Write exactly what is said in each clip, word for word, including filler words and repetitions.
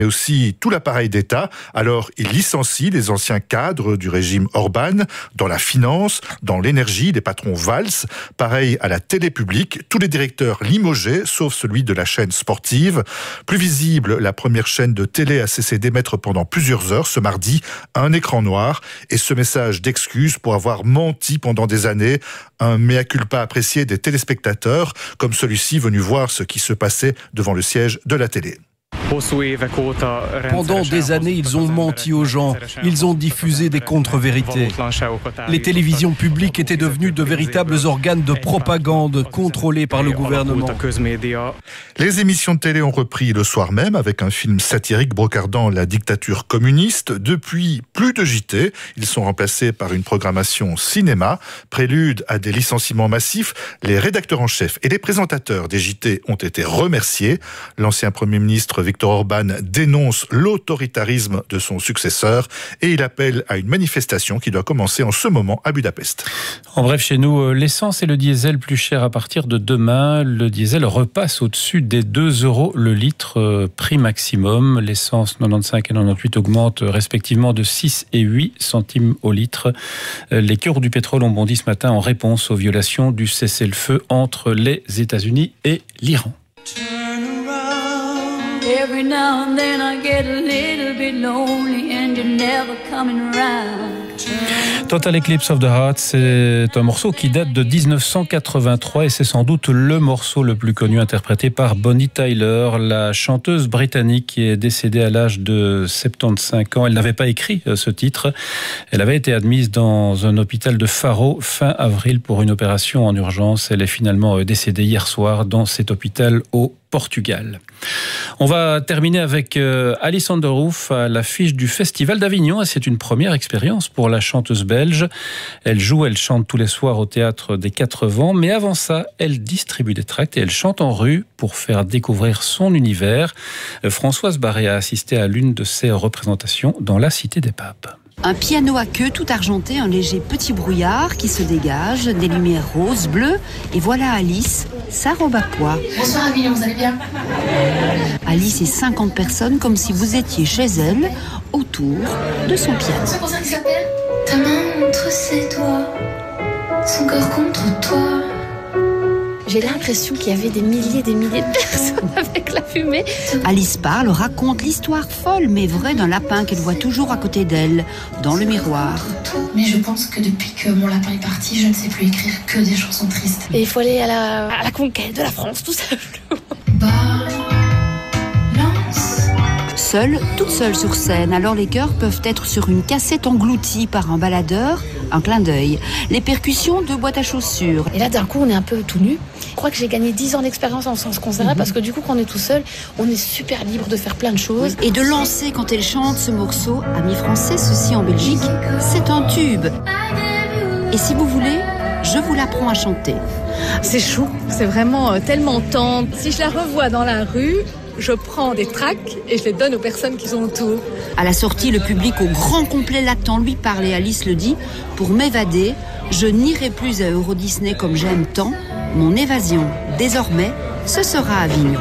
mais aussi tout l'appareil d'État. Alors, il licencie les anciens cadres du régime Orban dans la finance, dans l'énergie, les patrons valsent. Pareil à la télé publique, tous les directeurs limogés, sauf celui de la chaîne sportive. Plus visible, la première chaîne de télé a cessé d'émettre pendant plusieurs heures ce mardi, un écran noir, et ce message d'excuse pour avoir menti pendant des années, un mea culpa apprécié des téléspectateurs, comme celui-ci venu voir ce qui se passait devant le siège de la télé. Pendant des années, ils ont menti aux gens. Ils ont diffusé des contre-vérités. Les télévisions publiques étaient devenues de véritables organes de propagande contrôlés par le gouvernement. Les émissions de télé ont repris le soir même avec un film satirique brocardant la dictature communiste. Depuis, plus de J T. Ils sont remplacés par une programmation cinéma. Prélude à des licenciements massifs, les rédacteurs en chef et les présentateurs des J T ont été remerciés. L'ancien Premier ministre Viktor Orban dénonce l'autoritarisme de son successeur et il appelle à une manifestation qui doit commencer en ce moment à Budapest. En bref, chez nous, l'essence et le diesel plus cher à partir de demain. Le diesel repasse au-dessus des deux euros le litre, prix maximum. L'essence quatre-vingt-quinze et quatre-vingt-dix-huit augmente respectivement de six et huit centimes au litre. Les cours du pétrole ont bondi ce matin en réponse aux violations du cessez-le-feu entre les États-Unis et l'Iran. Every now and then I get a little bit lonely and you're never coming round. Total Eclipse of the Heart, c'est un morceau qui date de dix-neuf cent quatre-vingt-trois et c'est sans doute le morceau le plus connu interprété par Bonnie Tyler, la chanteuse britannique qui est décédée à l'âge de soixante-quinze ans. Elle n'avait pas écrit ce titre. Elle avait été admise dans un hôpital de Faro fin avril pour une opération en urgence. Elle est finalement décédée hier soir dans cet hôpital au Portugal. On va terminer avec euh, Alison Derouf à l'affiche du Festival d'Avignon et c'est une première expérience pour la chanteuse belge. Elle joue, elle chante tous les soirs au Théâtre des Quatre Vents, mais avant ça, elle distribue des tracts et elle chante en rue pour faire découvrir son univers. Euh, Françoise Barré a assisté à l'une de ses représentations dans la Cité des Papes. Un piano à queue tout argenté, un léger petit brouillard qui se dégage, des lumières roses, bleues, et voilà Alice, sa robe à pois. Bonsoir Avignon, vous allez bien? Alice et cinquante personnes comme si vous étiez chez elle, autour de son piano. C'est pour ça qu'il s'appelle Ta main entre ses doigts, son corps contre toi. J'ai l'impression qu'il y avait des milliers et des milliers de personnes avec la fumée. Alice parle, raconte l'histoire folle mais vraie d'un lapin qu'elle voit toujours à côté d'elle, dans le miroir. Mais je pense que depuis que mon lapin est parti, je ne sais plus écrire que des chansons tristes. Et il faut aller à la, à la conquête de la France, tout simplement. Balance. Seule, toute seule sur scène, alors les chœurs peuvent être sur une cassette engloutie par un baladeur, un clin d'œil. Les percussions, deux boîtes à chaussures. Et là, d'un coup, on est un peu tout nu. Je crois que j'ai gagné dix ans d'expérience en sens concert mmh. parce que du coup, quand on est tout seul, on est super libre de faire plein de choses. Et de lancer, quand elle chante ce morceau, amis français, ceci en Belgique, c'est un tube. Et si vous voulez, je vous l'apprends à chanter. C'est chaud, c'est vraiment tellement tendre. Si je la revois dans la rue, je prends des tracts et je les donne aux personnes qui sont autour. À la sortie, le public au grand complet l'attend, lui parle et Alice le dit. Pour m'évader, je n'irai plus à Euro Disney comme j'aime tant. Mon évasion, désormais, ce sera Avignon.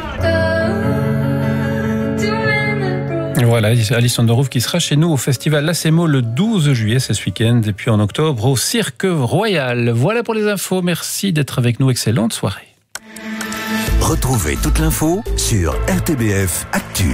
Voilà, Alison Derouf qui sera chez nous au Festival Lacemo le douze juillet, c'est ce week-end, et puis en octobre au Cirque Royal. Voilà pour les infos, merci d'être avec nous, excellente soirée. Retrouvez toute l'info sur R T B F Actu.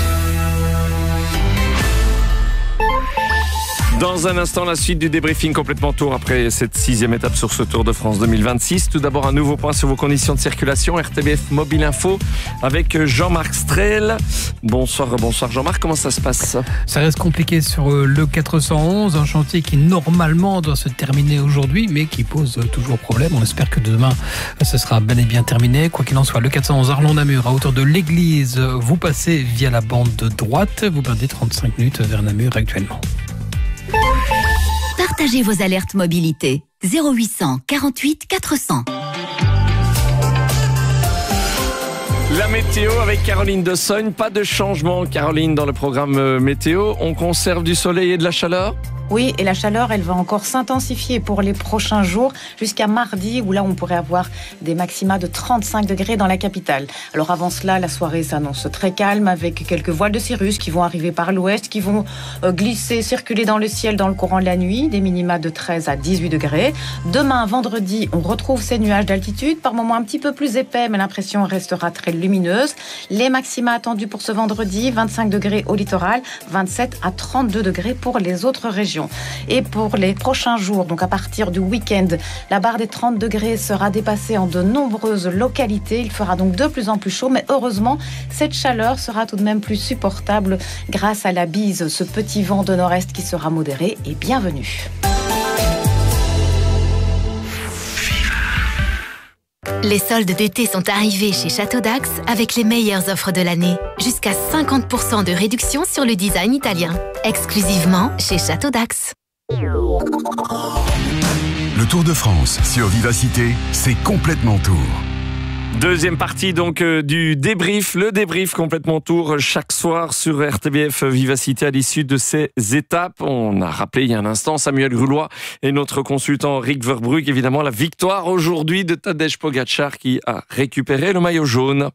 Dans un instant, la suite du débriefing complètement tour après cette sixième étape sur ce Tour de France deux mille vingt-six. Tout d'abord, un nouveau point sur vos conditions de circulation. R T B F Mobile Info avec Jean-Marc Strel. Bonsoir, bonsoir Jean-Marc, comment ça se passe? Ça reste compliqué sur le quatre cent onze, un chantier qui normalement doit se terminer aujourd'hui, mais qui pose toujours problème. On espère que demain, ce sera bel et bien terminé. Quoi qu'il en soit, le quatre cent onze Arlon-Namur, à hauteur de l'église, vous passez via la bande de droite. Vous perdez trente-cinq minutes vers Namur actuellement. Partagez vos alertes mobilité. zéro huit cent quarante-huit quatre cents. La météo avec Caroline de Sogne. Pas de changement, Caroline, dans le programme météo. On conserve du soleil et de la chaleur? Oui, et la chaleur, elle va encore s'intensifier pour les prochains jours, jusqu'à mardi, où là, on pourrait avoir des maxima de trente-cinq degrés dans la capitale. Alors avant cela, la soirée s'annonce très calme, avec quelques voiles de cirrus qui vont arriver par l'ouest, qui vont euh, glisser, circuler dans le ciel dans le courant de la nuit, des minima de treize à dix-huit degrés. Demain, vendredi, on retrouve ces nuages d'altitude, par moments un petit peu plus épais, mais l'impression restera très lumineuse. Les maxima attendus pour ce vendredi, vingt-cinq degrés au littoral, vingt-sept à trente-deux degrés pour les autres régions. Et pour les prochains jours, donc à partir du week-end, la barre des trente degrés sera dépassée en de nombreuses localités. Il fera donc de plus en plus chaud, mais heureusement, cette chaleur sera tout de même plus supportable grâce à la bise, ce petit vent de nord-est qui sera modéré et bienvenu. Les soldes d'été sont arrivés chez Château d'Ax avec les meilleures offres de l'année. Jusqu'à cinquante pour cent de réduction sur le design italien. Exclusivement chez Château d'Ax. Le Tour de France sur Vivacité, c'est complètement tour. Deuxième partie donc euh, du débrief, le débrief complètement tour chaque soir sur R T B F Vivacité à l'issue de ces étapes. On a rappelé il y a un instant Samuel Grulois et notre consultant Rick Verbrugge, évidemment la victoire aujourd'hui de Tadej Pogačar qui a récupéré le maillot jaune.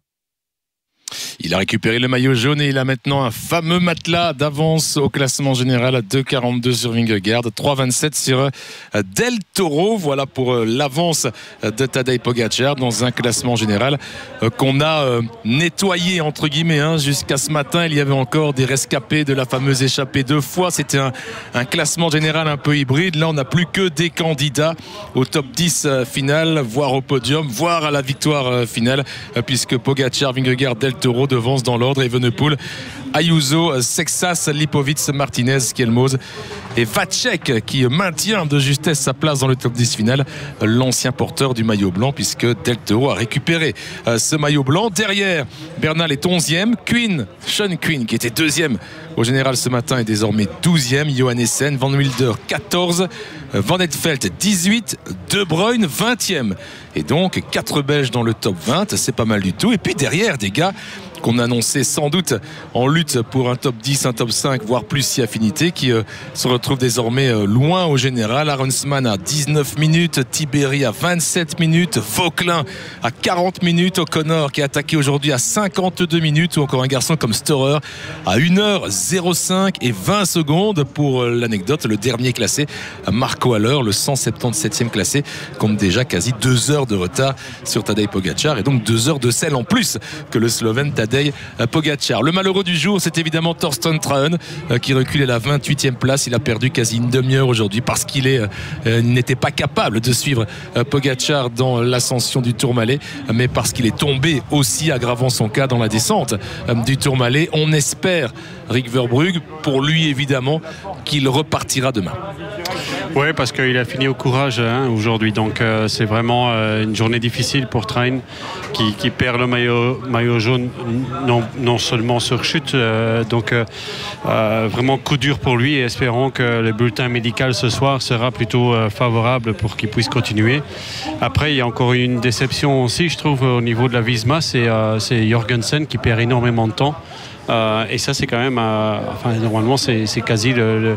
Il a récupéré le maillot jaune et il a maintenant un fameux matelas d'avance au classement général à deux quarante-deux sur Vingegaard, trois vingt-sept sur Del Toro. Voilà pour l'avance de Tadej Pogačar dans un classement général qu'on a nettoyé entre guillemets hein. Jusqu'à ce matin, il y avait encore des rescapés de la fameuse échappée deux fois. C'était un, un classement général un peu hybride. Là, on n'a plus que des candidats au top dix final, voire au podium, voire à la victoire finale, puisque Pogačar, Vingegaard, Del Toro devance dans l'ordre Evenepoel, Ayuso, Sexas, Lipovic, Martinez, Kielmose et Vacek qui maintient de justesse sa place dans le top dix final, l'ancien porteur du maillot blanc, puisque Del Toro a récupéré ce maillot blanc. Derrière, Bernal est onzième, Quinn, Sean Quinn qui était deuxième au général ce matin est désormais douzième, Johannessen, Van Wilder quatorze, Van Etfeldt dix-huit, De Bruyne vingtième. Et donc quatre Belges dans le top vingt, c'est pas mal du tout. Et puis derrière des gars qu'on annonçait sans doute en lutte pour un top dix, un top cinq, voire plus si affinité, qui euh, se retrouvent désormais euh, loin au général. Aronsman à dix-neuf minutes, Tiberi à vingt-sept minutes, Vauquelin à quarante minutes, O'Connor qui est attaqué aujourd'hui à cinquante-deux minutes, ou encore un garçon comme Storer à une heure zéro cinq et vingt secondes. Pour euh, l'anecdote, le dernier classé, Marco Haller, le cent soixante-dix-septième classé, compte déjà quasi deux heures de retard sur Tadej Pogačar, et donc deux heures de selle en plus que le Slovène Tadej Pogačar. Le malheureux du jour, c'est évidemment Thorsten Trahen qui recule à la vingt-huitième place. Il a perdu quasi une demi-heure aujourd'hui parce qu'il est, euh, n'était pas capable de suivre euh, Pogačar dans l'ascension du Tourmalet, mais parce qu'il est tombé aussi, aggravant son cas dans la descente euh, du Tourmalet. On espère, Rick Verbrugge, pour lui évidemment, qu'il repartira demain. Oui, parce qu'il a fini au courage hein, aujourd'hui, donc euh, c'est vraiment euh, une journée difficile pour Trahen qui, qui perd le maillot, maillot jaune non, non seulement sur chute, euh, donc euh, euh, vraiment coup dur pour lui, et espérons que le bulletin médical ce soir sera plutôt euh, favorable pour qu'il puisse continuer. Après, il y a encore une déception aussi, je trouve, au niveau de la Visma, c'est, euh, c'est Jorgensen qui perd énormément de temps. Euh, et ça c'est quand même euh, enfin normalement c'est, c'est quasi le, le,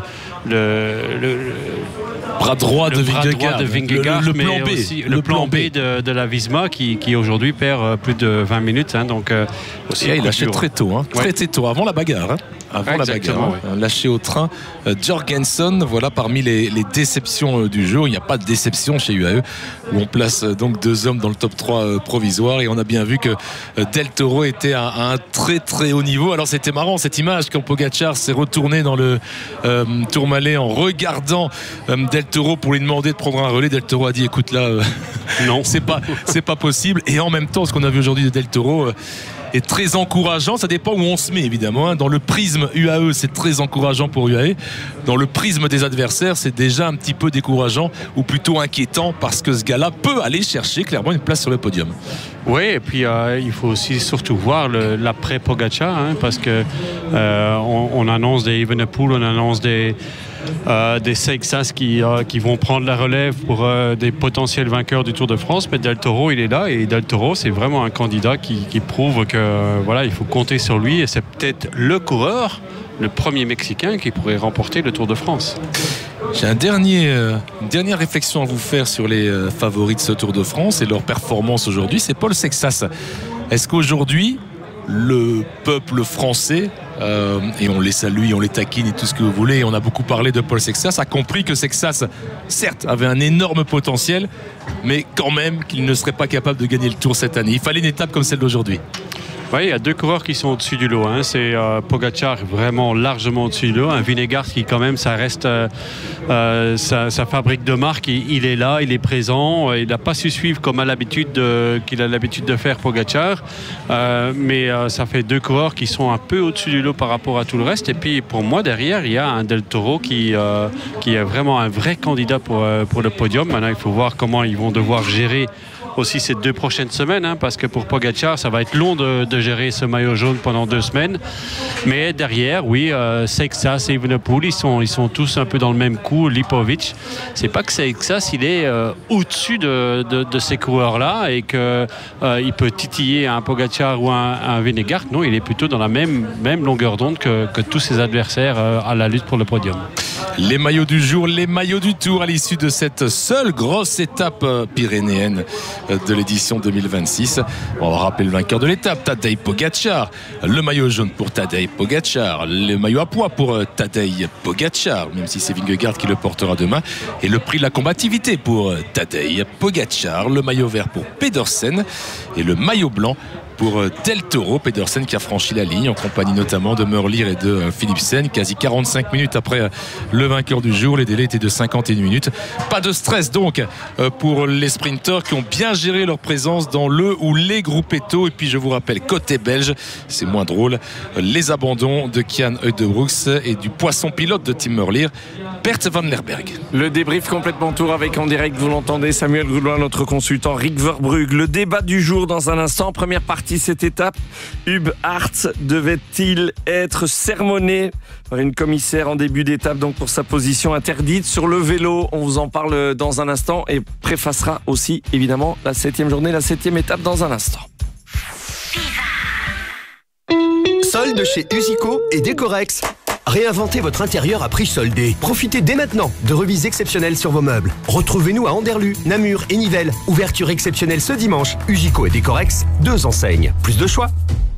le, le bras droit le de bras Vingegaard, droit de Vingegaard, le, le plan mais B, aussi le, le plan plan B, B de, de la Visma qui, qui aujourd'hui perd plus de vingt minutes hein, donc euh, aussi et il lâchait très tôt hein, ouais. très, très tôt avant la bagarre hein. Avant ah, la bagarre, ouais. Lâché au train. Euh, Jorgensen, voilà parmi les, les déceptions euh, du jour. Il n'y a pas de déception chez U A E, où on place euh, donc deux hommes dans le top trois euh, provisoire, et on a bien vu que euh, Del Toro était à, à un très très haut niveau. Alors c'était marrant cette image quand Pogačar s'est retourné dans le euh, Tourmalet en regardant euh, Del Toro pour lui demander de prendre un relais. Del Toro a dit écoute là, euh, non, c'est pas, c'est pas possible. Et en même temps, ce qu'on a vu aujourd'hui de Del Toro euh, est très encourageant. Ça dépend où on se met évidemment. Dans le prisme U A E, c'est très encourageant pour U A E. Dans le prisme des adversaires, c'est déjà un petit peu décourageant, ou plutôt inquiétant, parce que ce gars-là peut aller chercher clairement une place sur le podium. Oui, et puis euh, il faut aussi surtout voir le, l'après Pogačar, hein, parce que euh, on, on annonce des Evenepoel, on annonce des Euh, des Seixas qui, euh, qui vont prendre la relève pour euh, des potentiels vainqueurs du Tour de France, mais Del Toro il est là, et Del Toro c'est vraiment un candidat qui, qui prouve que euh, voilà, il faut compter sur lui, et c'est peut-être le coureur, le premier Mexicain qui pourrait remporter le Tour de France. J'ai un dernier, euh, une dernière réflexion à vous faire sur les euh, favoris de ce Tour de France et leur performance aujourd'hui. C'est Paul Sexas. Est-ce qu'aujourd'hui, le peuple français, euh, et on les salue, on les taquine et tout ce que vous voulez, et on a beaucoup parlé de Paul Sexas, a compris que Sexas, certes, avait un énorme potentiel, mais quand même qu'il ne serait pas capable de gagner le Tour cette année. Il fallait une étape comme celle d'aujourd'hui. Oui, il y a deux coureurs qui sont au-dessus du lot. Hein. C'est euh, Pogačar vraiment largement au-dessus du lot. Un Vingegaard qui quand même, ça reste euh, euh, sa, sa fabrique de marque. Il, il est là, il est présent. Il n'a pas su suivre comme à l'habitude de, qu'il a l'habitude de faire Pogačar. Euh, mais euh, ça fait deux coureurs qui sont un peu au-dessus du lot par rapport à tout le reste. Et puis pour moi, derrière, il y a un Del Toro qui, euh, qui est vraiment un vrai candidat pour, euh, pour le podium. Maintenant, il faut voir comment ils vont devoir gérer aussi ces deux prochaines semaines, hein, parce que pour Pogačar, ça va être long de, de gérer ce maillot jaune pendant deux semaines. Mais derrière, oui, euh, Sexas et Evenepoel, ils sont, ils sont tous un peu dans le même coup. Lipovic, c'est pas que Sexas, il est euh, au-dessus de, de, de ces coureurs-là et qu'il euh, peut titiller un Pogačar ou un, un Vingegaard. Non, il est plutôt dans la même, même longueur d'onde que, que tous ses adversaires euh, à la lutte pour le podium. Les maillots du jour, les maillots du Tour à l'issue de cette seule grosse étape pyrénéenne de l'édition deux mille vingt-six. On va rappeler le vainqueur de l'étape, Tadej Pogačar. Le maillot jaune pour Tadej Pogačar. Le maillot à pois pour Tadej Pogačar, même si c'est Vingegaard qui le portera demain. Et le prix de la combativité pour Tadej Pogačar. Le maillot vert pour Pedersen. Et le maillot blanc pour Del Toro. Pedersen qui a franchi la ligne en compagnie notamment de Merlier et de Philipsen, quasi quarante-cinq minutes après le vainqueur du jour. Les délais étaient de cinquante et une minutes. Pas de stress donc pour les sprinteurs qui ont bien géré leur présence dans le ou les Gruppetto. Et puis je vous rappelle, côté belge, c'est moins drôle, les abandons de Kian Udebrooks et du poisson pilote de Tim Merlier, Bert van Lerberg. Le débrief complètement tour avec en direct, vous l'entendez, Samuel Goulois, notre consultant, Rick Verbrugge. Le débat du jour dans un instant. Première partie cette étape, Hub Aerts devait-il être sermonné par une commissaire en début d'étape donc pour sa position interdite sur le vélo? On vous en parle dans un instant et préfacera aussi évidemment la septième journée, la septième étape dans un instant. Solde chez Usico et Décorex. Réinventez votre intérieur à prix soldé. Profitez dès maintenant de remises exceptionnelles sur vos meubles. Retrouvez-nous à Anderlu, Namur et Nivelles. Ouverture exceptionnelle ce dimanche. Usico et Décorex, deux enseignes. Plus de choix.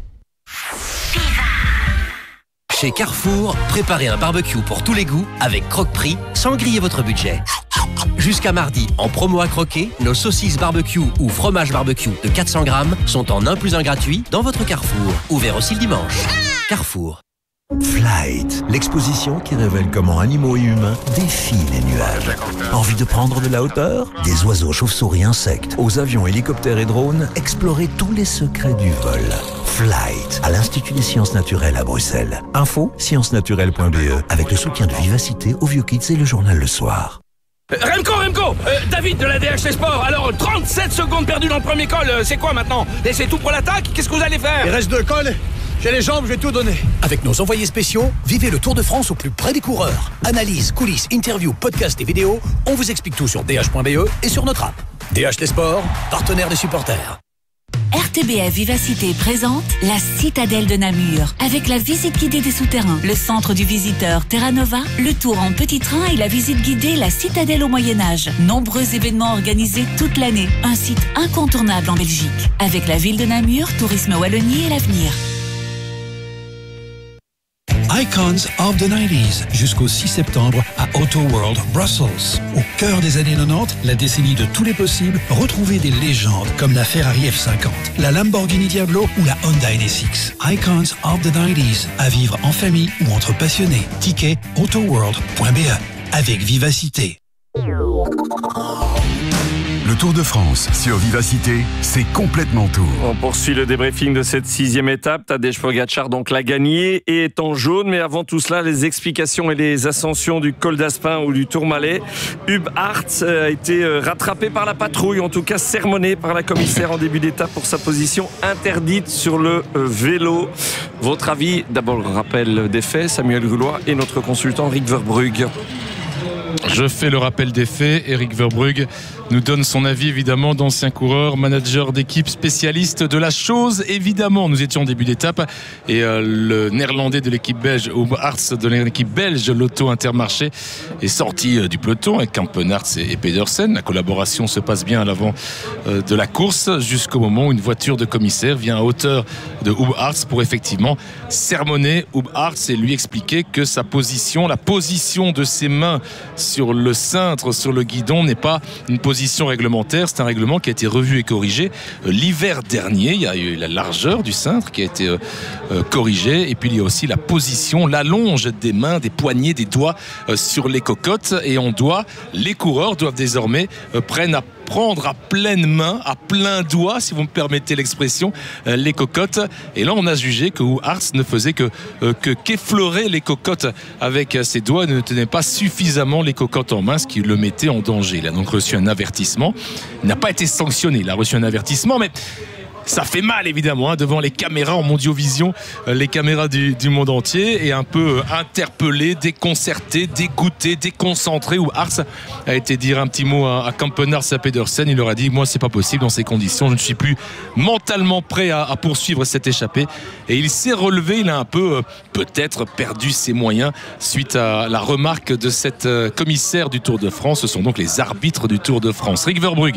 Chez Carrefour, préparez un barbecue pour tous les goûts avec Croque-Prix sans griller votre budget. Jusqu'à mardi, en promo à croquer, nos saucisses barbecue ou fromage barbecue de quatre cents grammes sont en un plus un gratuit dans votre Carrefour. Ouvert aussi le dimanche. Carrefour. Flight, l'exposition qui révèle comment animaux et humains défient les nuages. Envie de prendre de la hauteur? Des oiseaux, chauves-souris, insectes, aux avions, hélicoptères et drones, explorez tous les secrets du vol. Flight, à l'Institut des sciences naturelles à Bruxelles. Info, sciences naturelles point b e, avec le soutien de Vivacité, Au Vieux Kids et le journal Le Soir. Remco, Remco, euh, David de la D H T Sport. Alors, trente-sept secondes perdues dans le premier col, euh, c'est quoi maintenant? Et c'est tout pour l'attaque? Qu'est-ce que vous allez faire? Il reste deux cols. J'ai les jambes, je vais tout donner. Avec nos envoyés spéciaux, vivez le Tour de France au plus près des coureurs. Analyse, coulisses, interviews, podcasts et vidéos, on vous explique tout sur d h point b e et sur notre app. D H T Sport, partenaire des supporters. R T B F Vivacité présente la Citadelle de Namur avec la visite guidée des souterrains, le centre du visiteur Terra Nova, le tour en petit train et la visite guidée La Citadelle au Moyen-Âge. Nombreux événements organisés toute l'année. Un site incontournable en Belgique. Avec la ville de Namur, Tourisme Wallonie et l'avenir. Icons of the nineties, jusqu'au six septembre à Auto World Brussels. Au cœur des années quatre-vingt-dix, la décennie de tous les possibles, retrouvez des légendes comme la Ferrari F cinquante, la Lamborghini Diablo ou la Honda N S X. Icons of the nineties, à vivre en famille ou entre passionnés. Ticket autoworld point b e, avec Vivacité. Le Tour de France sur Vivacité, c'est complètement tour. On poursuit le débriefing de cette sixième étape. Tadej Pogačar donc l'a gagné et est en jaune. Mais avant tout cela, les explications et les ascensions du col d'Aspin ou du Tourmalet. Hub Aerts a été rattrapé par la patrouille, en tout cas sermonné par la commissaire en début d'étape pour sa position interdite sur le vélo. Votre avis? D'abord le rappel des faits, Samuel Goulois et notre consultant Rick Verbrugge. Je fais le rappel des faits. Eric Verbrugge nous donne son avis, évidemment, d'ancien coureur, manager d'équipe, spécialiste de la chose. Évidemment, nous étions en début d'étape et euh, le néerlandais de l'équipe belge, Huub Aerts de l'équipe belge, Lotto Intermarché, est sorti euh, du peloton avec Kampenaerts et, et Pedersen. La collaboration se passe bien à l'avant euh, de la course jusqu'au moment où une voiture de commissaire vient à hauteur de Huub Aerts pour effectivement sermonner Huub Aerts et lui expliquer que sa position, la position de ses mains sur le cintre, sur le guidon, n'est pas une position réglementaire. C'est un règlement qui a été revu et corrigé euh, l'hiver dernier. Il y a eu la largeur du cintre qui a été euh, euh, corrigée, et puis il y a aussi la position, l'allonge des mains, des poignets, des doigts euh, sur les cocottes, et on doit, les coureurs doivent désormais euh, prennent à prendre à pleine main, à plein doigt, si vous me permettez l'expression, euh, les cocottes. Et là, on a jugé que Huub Aerts ne faisait que, euh, que qu'effleurer les cocottes avec euh, ses doigts, ne tenait pas suffisamment les cocottes en main, ce qui le mettait en danger. Il a donc reçu un avertissement. Il n'a pas été sanctionné. Il a reçu un avertissement, mais ça fait mal, évidemment, hein, devant les caméras en Mondiovision, euh, les caméras du, du monde entier, et un peu euh, interpellé, déconcerté, dégoûté, déconcentré. Où Aerts a été dire un petit mot à, à Kampenaerts et à Pedersen. Il leur a dit: moi, c'est pas possible dans ces conditions. Je ne suis plus mentalement prêt à, à poursuivre cette échappée. Et il s'est relevé. Il a un peu, euh, peut-être, perdu ses moyens suite à la remarque de cette euh, commissaire du Tour de France. Ce sont donc les arbitres du Tour de France. Rick Verbrugge.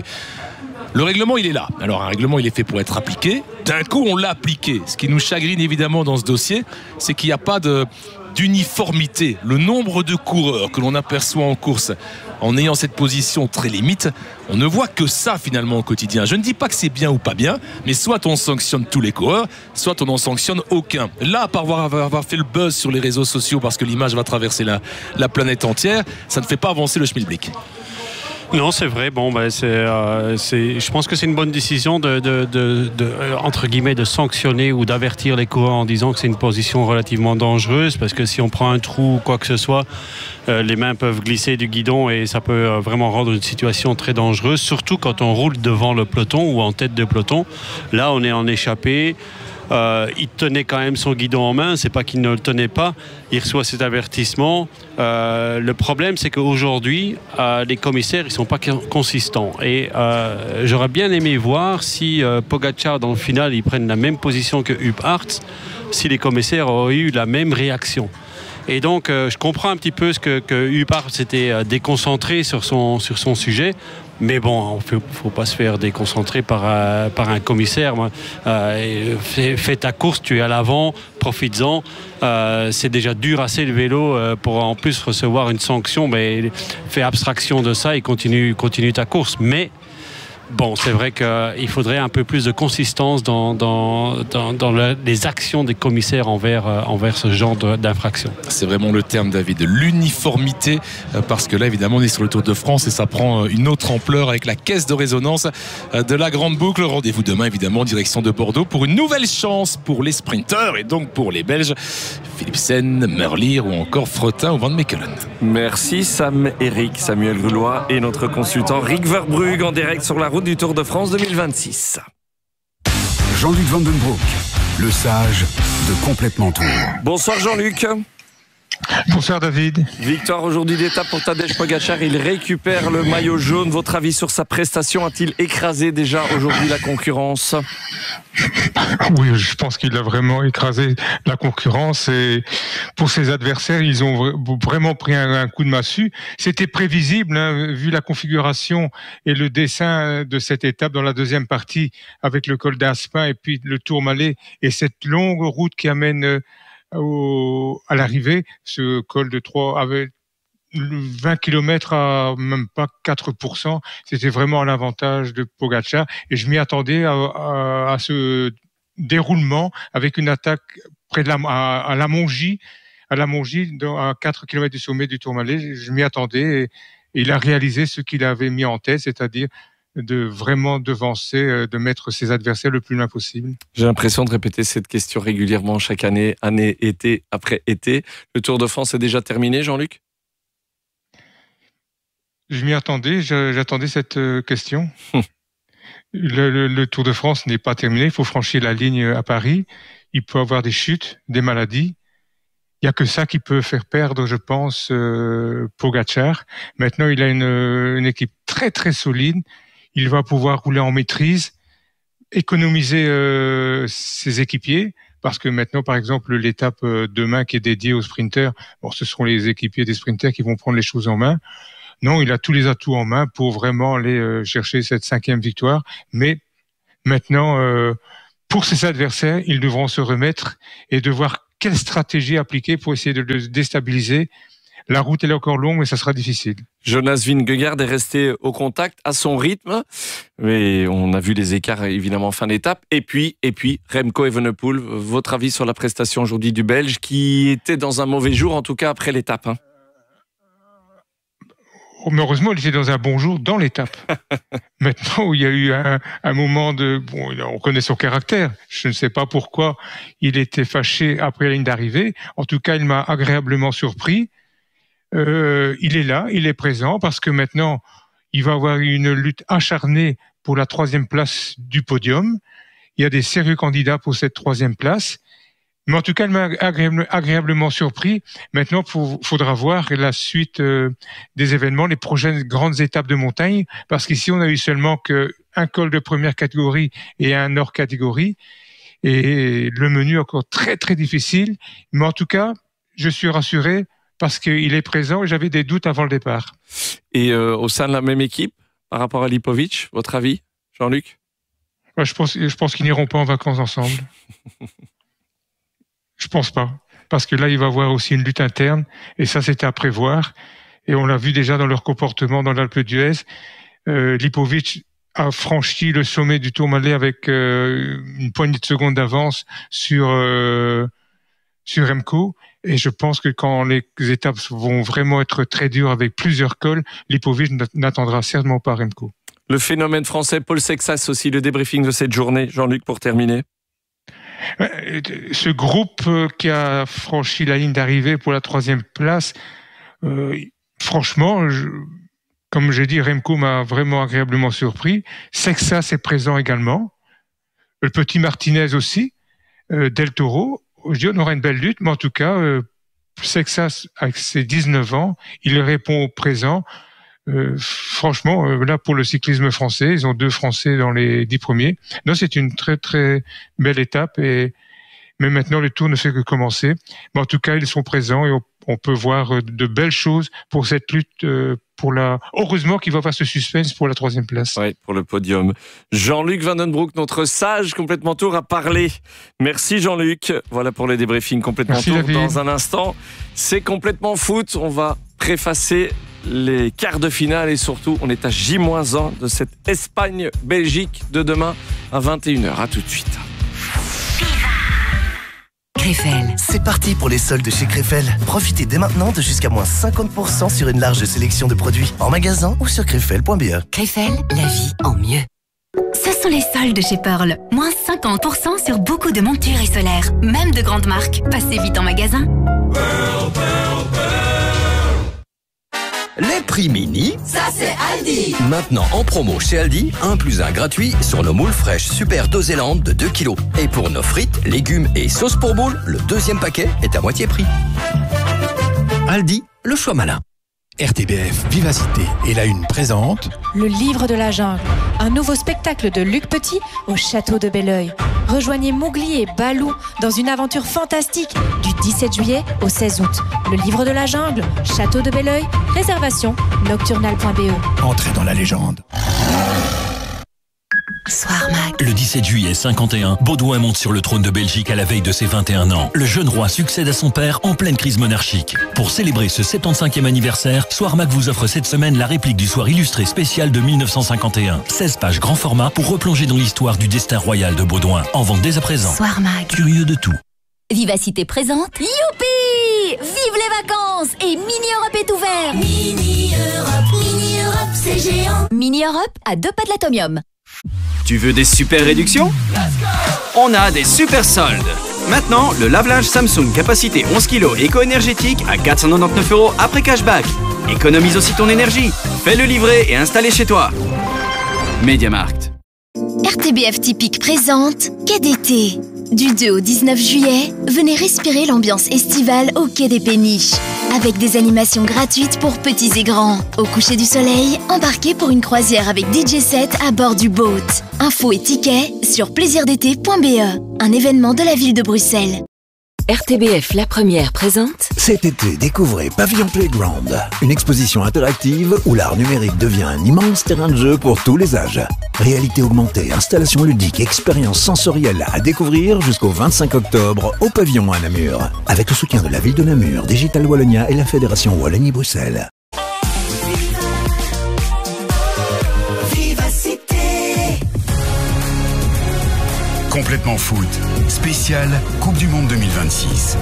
Le règlement, il est là. Alors, un règlement, il est fait pour être appliqué. D'un coup, on l'a appliqué. Ce qui nous chagrine évidemment dans ce dossier, c'est qu'il n'y a pas de, d'uniformité. Le nombre de coureurs que l'on aperçoit en course, en ayant cette position très limite, on ne voit que ça finalement au quotidien. Je ne dis pas que c'est bien ou pas bien, mais soit on sanctionne tous les coureurs, soit on n'en sanctionne aucun. Là, à part avoir, avoir fait le buzz sur les réseaux sociaux parce que l'image va traverser la, la planète entière, ça ne fait pas avancer le schmilblick. Non, c'est vrai. Bon, ben, c'est, euh, c'est, je pense que c'est une bonne décision de, de, de, de, entre guillemets, de sanctionner ou d'avertir les coureurs en disant que c'est une position relativement dangereuse, parce que si on prend un trou ou quoi que ce soit, euh, les mains peuvent glisser du guidon et ça peut euh, vraiment rendre une situation très dangereuse, surtout quand on roule devant le peloton ou en tête de peloton. Là, on est en échappée. Euh, il tenait quand même son guidon en main, c'est pas qu'il ne le tenait pas, il reçoit cet avertissement. Euh, le problème, c'est qu'aujourd'hui, euh, les commissaires, ils sont pas consistants. Et euh, j'aurais bien aimé voir si euh, Pogačar, dans le final, ils prennent la même position que Huub Aerts, si les commissaires auraient eu la même réaction. Et donc, euh, je comprends un petit peu ce que, que Huub Aerts s'était euh, déconcentré sur son, sur son sujet. Mais bon, il ne faut pas se faire déconcentrer par, euh, par un commissaire. Euh, fais, fais ta course, tu es à l'avant, profites-en. Euh, c'est déjà dur assez le vélo euh, pour en plus recevoir une sanction. Mais fais abstraction de ça et continue, continue ta course. Mais bon, c'est vrai qu'il faudrait un peu plus de consistance dans, dans, dans, dans le, les actions des commissaires envers, euh, envers ce genre de, d'infraction. C'est vraiment le terme, David, de l'uniformité, euh, parce que là, évidemment, on est sur le Tour de France et ça prend une autre ampleur avec la caisse de résonance euh, de la Grande Boucle. Rendez-vous demain, évidemment, en direction de Bordeaux pour une nouvelle chance pour les sprinteurs et donc pour les Belges, Philipsen, Merlier ou encore Fretin ou Van Mechelen. Merci Sam, Eric, Samuel Grulois et notre consultant Rick Verbrugge en direct sur la route du Tour de France deux mille vingt-six. Jean-Luc Vandenbroek, le sage de Complètement Tour. Bonsoir Jean-Luc. Bonsoir David. Victoire aujourd'hui d'étape pour Tadej Pogačar. Il récupère le maillot jaune. Votre avis sur sa prestation? A-t-il écrasé déjà aujourd'hui la concurrence? Oui, je pense qu'il a vraiment écrasé la concurrence et pour ses adversaires, ils ont vraiment pris un, un coup de massue. C'était prévisible, hein, vu la configuration et le dessin de cette étape dans la deuxième partie avec le col d'Aspin et puis le Tourmalet et cette longue route qui amène au, à l'arrivée. Ce col de Troyes avait vingt kilomètres à même pas quatre pour cent. C'était vraiment à l'avantage de Pogačar et je m'y attendais à, à, à ce déroulement avec une attaque près de la, à, à la Mongie, à la Mongie, à quatre kilomètres du sommet du Tourmalet. Je m'y attendais et, et il a réalisé ce qu'il avait mis en tête, c'est-à-dire de vraiment devancer, de mettre ses adversaires le plus loin possible. J'ai l'impression de répéter cette question régulièrement chaque année, année, été après été. Le Tour de France est déjà terminé, Jean-Luc ? Je m'y attendais, j'attendais cette question. le, le, le Tour de France n'est pas terminé, il faut franchir la ligne à Paris, il peut y avoir des chutes, des maladies. Il n'y a que ça qui peut faire perdre, je pense, euh, Pogačar. Maintenant, il a une, une équipe très très solide. Il va pouvoir rouler en maîtrise, économiser euh, ses équipiers, parce que maintenant, par exemple, l'étape euh, demain qui est dédiée aux sprinters, bon, ce seront les équipiers des sprinters qui vont prendre les choses en main. Non, il a tous les atouts en main pour vraiment aller euh, chercher cette cinquième victoire. Mais maintenant, euh, pour ses adversaires, ils devront se remettre et de voir quelle stratégie appliquer pour essayer de le déstabiliser. La route elle est encore longue, mais ça sera difficile. Jonas Vingegaard est resté au contact à son rythme, mais on a vu les écarts évidemment en fin d'étape. Et puis, et puis Remco Evenepoel, votre avis sur la prestation aujourd'hui du Belge qui était dans un mauvais jour, en tout cas après l'étape, hein. Mais heureusement, il était dans un bon jour dans l'étape. Maintenant, où il y a eu un, un moment de... Bon, on connaît son caractère. Je ne sais pas pourquoi il était fâché après la ligne d'arrivée. En tout cas, il m'a agréablement surpris. Euh, il est là, il est présent, parce que maintenant, il va avoir une lutte acharnée pour la troisième place du podium. Il y a des sérieux candidats pour cette troisième place. Mais en tout cas, il m'a agréable, agréablement surpris. Maintenant, il faudra voir la suite euh, des événements, les prochaines grandes étapes de montagne, parce qu'ici, on a eu seulement qu'un col de première catégorie et un hors catégorie. Et le menu est encore très, très difficile. Mais en tout cas, je suis rassuré parce qu'il est présent et j'avais des doutes avant le départ. Et euh, au sein de la même équipe, par rapport à Lipovic, votre avis, Jean-Luc ? Ouais, je pense, je pense qu'ils n'iront pas en vacances ensemble. Je pense pas. Parce que là, il va y avoir aussi une lutte interne. Et ça, c'était à prévoir. Et on l'a vu déjà dans leur comportement dans l'Alpe d'Huez. Euh, Lipovic a franchi le sommet du Tourmalet avec euh, une poignée de secondes d'avance sur, euh, sur Remco. Et je pense que quand les étapes vont vraiment être très dures avec plusieurs cols, Lipovic n'attendra certainement pas Remco. Le phénomène français, Paul Sexas aussi, le débriefing de cette journée. Jean-Luc, pour terminer. Ce groupe qui a franchi la ligne d'arrivée pour la troisième place, euh, franchement, je, comme j'ai dit, Remco m'a vraiment agréablement surpris. Sexas est présent également. Le petit Martinez aussi. Euh, Del Toro. Je dis, on aura une belle lutte, mais en tout cas, euh, Sexas, avec ses dix-neuf ans, il répond au présent. Euh, franchement, euh, là, pour le cyclisme français, ils ont deux Français dans les dix premiers. Non, c'est une très, très belle étape. Et mais maintenant, le tour ne fait que commencer. Mais en tout cas, ils sont présents et on, on peut voir de belles choses pour cette lutte. Euh, pour la... Heureusement qu'il va y avoir ce suspense pour la troisième place. Oui, pour le podium. Jean-Luc Vandenbroek, notre sage complètement tour, a parlé. Merci Jean-Luc. Voilà pour les débriefings complètement Merci, tour. David. Dans un instant, c'est complètement foot. On va préfacer les quarts de finale et surtout, on est à J moins un de cette Espagne-Belgique de demain à vingt et une heures. À tout de suite. Krefel. C'est parti pour les soldes chez Krefel. Profitez dès maintenant de jusqu'à moins cinquante pour cent sur une large sélection de produits en magasin ou sur krefel point b e. Krefel, la vie en mieux. Ce sont les soldes chez Pearl. Moins cinquante pour cent sur beaucoup de montures et solaires. Même de grandes marques. Passez vite en magasin. Pearl, Pearl, Pearl. Les prix mini, ça c'est Aldi. Maintenant en promo chez Aldi, un plus un gratuit sur nos moules fraîches Super Doséland de deux kilos. Et pour nos frites, légumes et sauces pour moules, le deuxième paquet est à moitié prix. Aldi, le choix malin. R T B F Vivacité et la Une présente Le Livre de la Jungle, un nouveau spectacle de Luc Petit au château de Belleuil. Rejoignez Mowgli et Balou dans une aventure fantastique du dix-sept juillet au seize août. Le Livre de la Jungle, château de Belleuil, réservation nocturnal point b e. Entrez dans la légende. Soir Mag. Le dix-sept juillet cinquante et un, Baudouin monte sur le trône de Belgique à la veille de ses vingt et un ans. Le jeune roi succède à son père en pleine crise monarchique. Pour célébrer ce soixante-quinzième anniversaire, Soir Mag vous offre cette semaine la réplique du soir illustré spécial de mille neuf cent cinquante et un. seize pages grand format pour replonger dans l'histoire du destin royal de Baudouin. En vente dès à présent. Soir Mag. Curieux de tout. Vivacité présente. Youpi! Vive les vacances! Et Mini Europe est ouvert! Mini Europe, Mini Europe, c'est géant! Mini Europe à deux pas de l'atomium. Tu veux des super réductions? On a des super soldes. Maintenant, le lave-linge Samsung capacité onze kilos éco-énergétique à quatre cent quatre-vingt-dix-neuf euros après cashback. Économise aussi ton énergie. Fais-le livrer et installer chez toi. MediaMarkt. R T B F Typique présente Quai d'été. Du deux au dix-neuf juillet, venez respirer l'ambiance estivale au Quai des Péniches. Avec des animations gratuites pour petits et grands. Au coucher du soleil, embarquez pour une croisière avec D J set à bord du boat. Infos et tickets sur plaisir d'été point b e, un événement de la ville de Bruxelles. R T B F La Première présente. Cet été, découvrez Pavillon Playground, une exposition interactive où l'art numérique devient un immense terrain de jeu pour tous les âges. Réalité augmentée, installations ludiques, expériences sensorielles à découvrir jusqu'au vingt-cinq octobre au Pavillon à Namur. Avec le soutien de la ville de Namur, Digital Wallonia et la Fédération Wallonie-Bruxelles. Complètement foot, spécial Coupe du Monde deux mille vingt-six.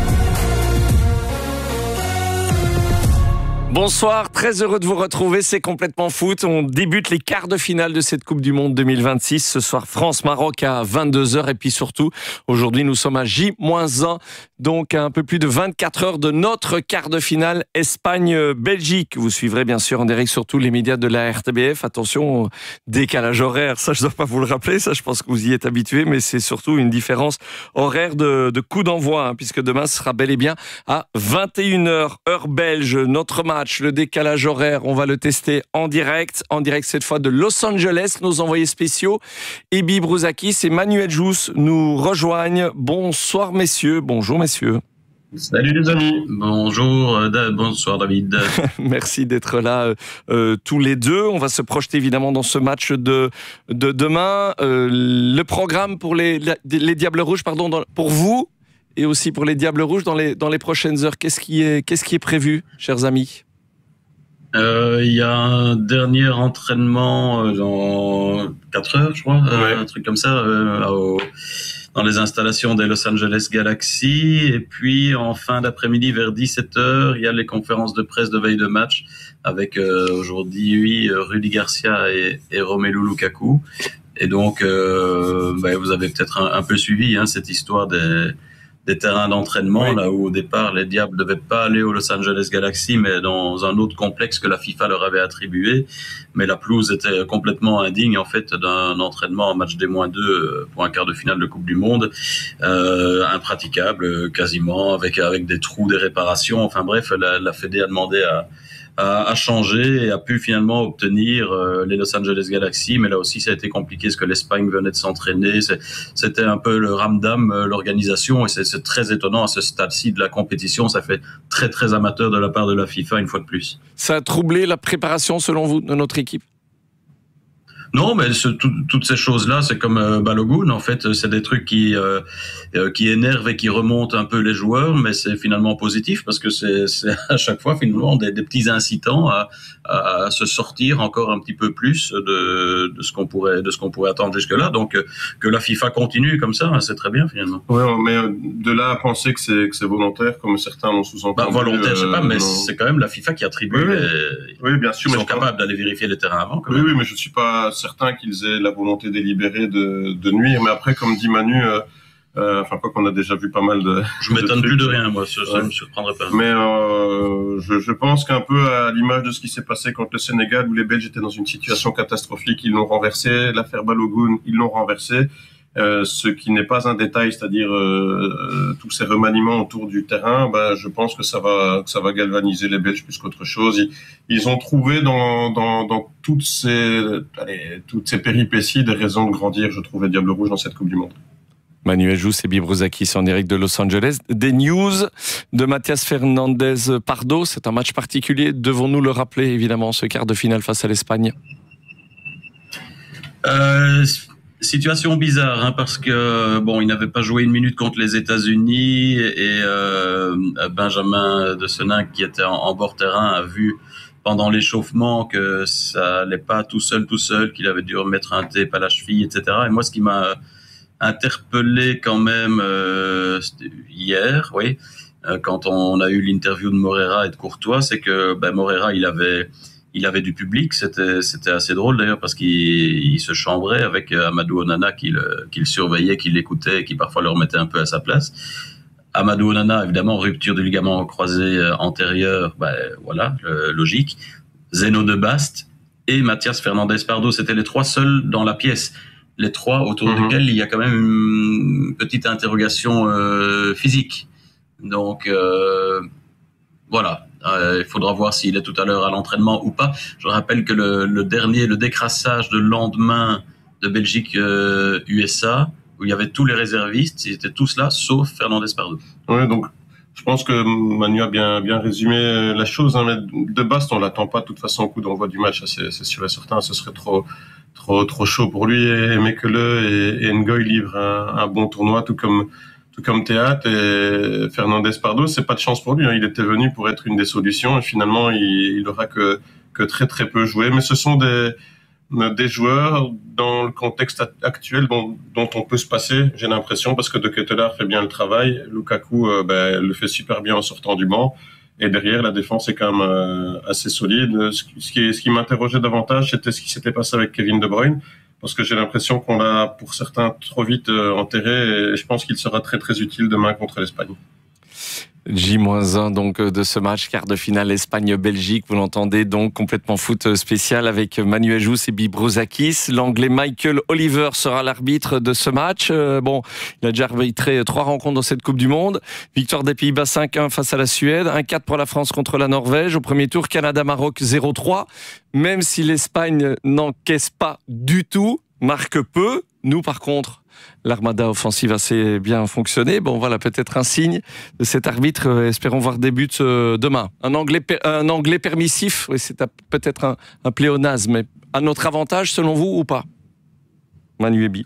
Bonsoir, très heureux de vous retrouver, c'est Complètement Foot. On débute les quarts de finale de cette Coupe du Monde deux mille vingt-six. Ce soir, France-Maroc à vingt-deux heures. Et puis surtout, aujourd'hui, nous sommes à J moins un, donc à un peu plus de vingt-quatre heures de notre quart de finale Espagne-Belgique. Vous suivrez bien sûr en direct sur tous les médias de la R T B F. Attention, décalage horaire, ça je ne dois pas vous le rappeler, ça je pense que vous y êtes habitués, mais c'est surtout une différence horaire de, de coup d'envoi, hein, puisque demain ce sera bel et bien à vingt et une heures, heure belge, notre match. Le décalage horaire, on va le tester en direct, en direct cette fois de Los Angeles. Nos envoyés spéciaux, Ebi Brouzakis et Manuel Jousse, nous rejoignent. Bonsoir messieurs, bonjour messieurs. Salut les amis. Bonjour, euh, bonsoir David. Merci d'être là euh, tous les deux. On va se projeter évidemment dans ce match de, de demain. Euh, le programme pour les, les Diables Rouges, pardon, dans, pour vous et aussi pour les Diables Rouges dans les, dans les prochaines heures, qu'est-ce qui est, qu'est-ce qui est prévu, chers amis ? Il euh, y a un dernier entraînement dans quatre heures, je crois, ouais. euh, un truc comme ça, euh, au, dans les installations des Los Angeles Galaxy. Et puis, en fin d'après-midi, vers dix-sept heures, il y a les conférences de presse de veille de match avec euh, aujourd'hui Rudy Garcia et, et Romelu Lukaku. Et donc, euh, bah, vous avez peut-être un, un peu suivi hein, cette histoire des... des terrains d'entraînement, oui. Là où au départ les Diables ne devaient pas aller au Los Angeles Galaxy, mais dans un autre complexe que la FIFA leur avait attribué. Mais la pelouse était complètement indigne en fait d'un entraînement en match D moins deux pour un quart de finale de Coupe du Monde, euh, impraticable quasiment, avec avec des trous, des réparations. Enfin bref, la, la Fédé a demandé à a, a changé et a pu finalement obtenir euh, les Los Angeles Galaxy, mais là aussi ça a été compliqué parce que l'Espagne venait de s'entraîner, c'est, c'était un peu le ramdam, euh, l'organisation, et c'est, c'est très étonnant à ce stade-ci de la compétition, ça fait très très amateur de la part de la FIFA une fois de plus. Ça a troublé la préparation selon vous de notre équipe ? Non, mais ce, tout, toutes ces choses-là, c'est comme euh, Balogun. En fait, c'est des trucs qui euh, euh, qui énervent et qui remontent un peu les joueurs, mais c'est finalement positif parce que c'est, c'est à chaque fois finalement des, des petits incitants à, à, à se sortir encore un petit peu plus de, de ce qu'on pourrait de ce qu'on pourrait attendre jusque-là. Donc euh, que la FIFA continue comme ça, hein, c'est très bien finalement. Oui, mais euh, de là à penser que c'est que c'est volontaire, comme certains l'ont sous-entendu. Bah, volontaire, je sais pas, mais non. C'est quand même la FIFA qui attribue. Oui, les... oui bien sûr. Ils mais je sont capables d'aller vérifier les terrains avant. Quand oui, même. oui, mais je suis pas certain qu'ils aient la volonté délibérée de, de nuire. Mais après, comme dit Manu, euh, euh, enfin quoi qu'on a déjà vu pas mal de. Je m'étonne de plus de rien, moi. Ça, ça ouais. me surprendrait pas. Mais euh, je, je pense qu'un peu à l'image de ce qui s'est passé contre le Sénégal, où les Belges étaient dans une situation catastrophique, ils l'ont renversé. L'affaire Balogun, ils l'ont renversé. Euh, ce qui n'est pas un détail, c'est-à-dire euh, tous ces remaniements autour du terrain, ben, je pense que ça va que ça va galvaniser les Belges plus qu'autre chose. Ils, ils ont trouvé dans, dans, dans toutes ces allez, toutes ces péripéties des raisons de grandir, je trouve, les Diables Rouges dans cette Coupe du Monde. Manuel Jousse et Ebi Brouzakis en direct de Los Angeles. Des news de Mathias Fernandez Pardo, c'est un match particulier, devons-nous le rappeler évidemment, ce quart de finale face à l'Espagne? Euh... Situation bizarre, hein, parce que bon, il n'avait pas joué une minute contre les États-Unis et euh, Benjamin de Senin, qui était en, en bord terrain, a vu pendant l'échauffement que ça allait pas tout seul, tout seul, qu'il avait dû remettre un tape à la cheville, et cetera. Et moi, ce qui m'a interpellé quand même euh, hier, oui, euh, quand on a eu l'interview de Morera et de Courtois, c'est que ben, Morera, il avait Il avait du public, c'était c'était assez drôle d'ailleurs parce qu'il il se chambrait avec Amadou Onana qui le, qui le surveillait, qui l'écoutait et qui parfois le remettait un peu à sa place. Amadou Onana, évidemment, rupture du ligament croisé antérieur, ben voilà, le, logique. Zeno de Bast et Mathias Fernandez Pardo, c'était les trois seuls dans la pièce. les trois autour Mm-hmm. desquels il y a quand même une petite interrogation euh, physique. Donc euh, voilà, euh, il faudra voir s'il est tout à l'heure à l'entraînement ou pas. Je rappelle que le, le dernier, le décrassage de lendemain de Belgique euh, U S A, où il y avait tous les réservistes, ils étaient tous là, sauf Fernandez Pardo. Oui, donc je pense que Manu a bien bien résumé la chose. Hein, mais de base, on l'attend pas de toute façon au coup d'envoi du match. C'est, c'est sûr et certain. Ce serait trop trop trop chaud pour lui. Et Mekele et, et Ngoy livrent un, un bon tournoi, tout comme tout comme Théâtre et Fernandez Pardo. C'est pas de chance pour lui. Hein. Il était venu pour être une des solutions et finalement il, il aura que que très très peu joué. Mais ce sont des des joueurs dans le contexte actuel dont, dont on peut se passer, j'ai l'impression, parce que De Ketelaere fait bien le travail, Lukaku euh, ben, le fait super bien en sortant du banc, et derrière la défense est quand même euh, assez solide. Ce, ce qui, ce qui m'interrogeait davantage, c'était ce qui s'était passé avec Kevin De Bruyne, parce que j'ai l'impression qu'on l'a pour certains trop vite euh, enterré, et je pense qu'il sera très très utile demain contre l'Espagne. J un donc de ce match, quart de finale Espagne-Belgique. Vous l'entendez donc, complètement foot spécial avec Manu Ejous et Bibrozakis. L'anglais Michael Oliver sera l'arbitre de ce match. Euh, bon, il a déjà arbitré trois rencontres dans cette Coupe du Monde. Victoire des Pays-Bas cinq un face à la Suède, un quatre pour la France contre la Norvège. Au premier tour, Canada-Maroc zéro trois. Même si l'Espagne n'encaisse pas du tout, marque peu, nous par contre, l'armada offensive assez bien fonctionné. Bon, voilà, peut-être un signe de cet arbitre. Euh, espérons voir des buts euh, demain. Un anglais, un anglais permissif, oui, c'est peut-être un, un pléonasme, mais à notre avantage, selon vous, ou pas? Manu Ebi.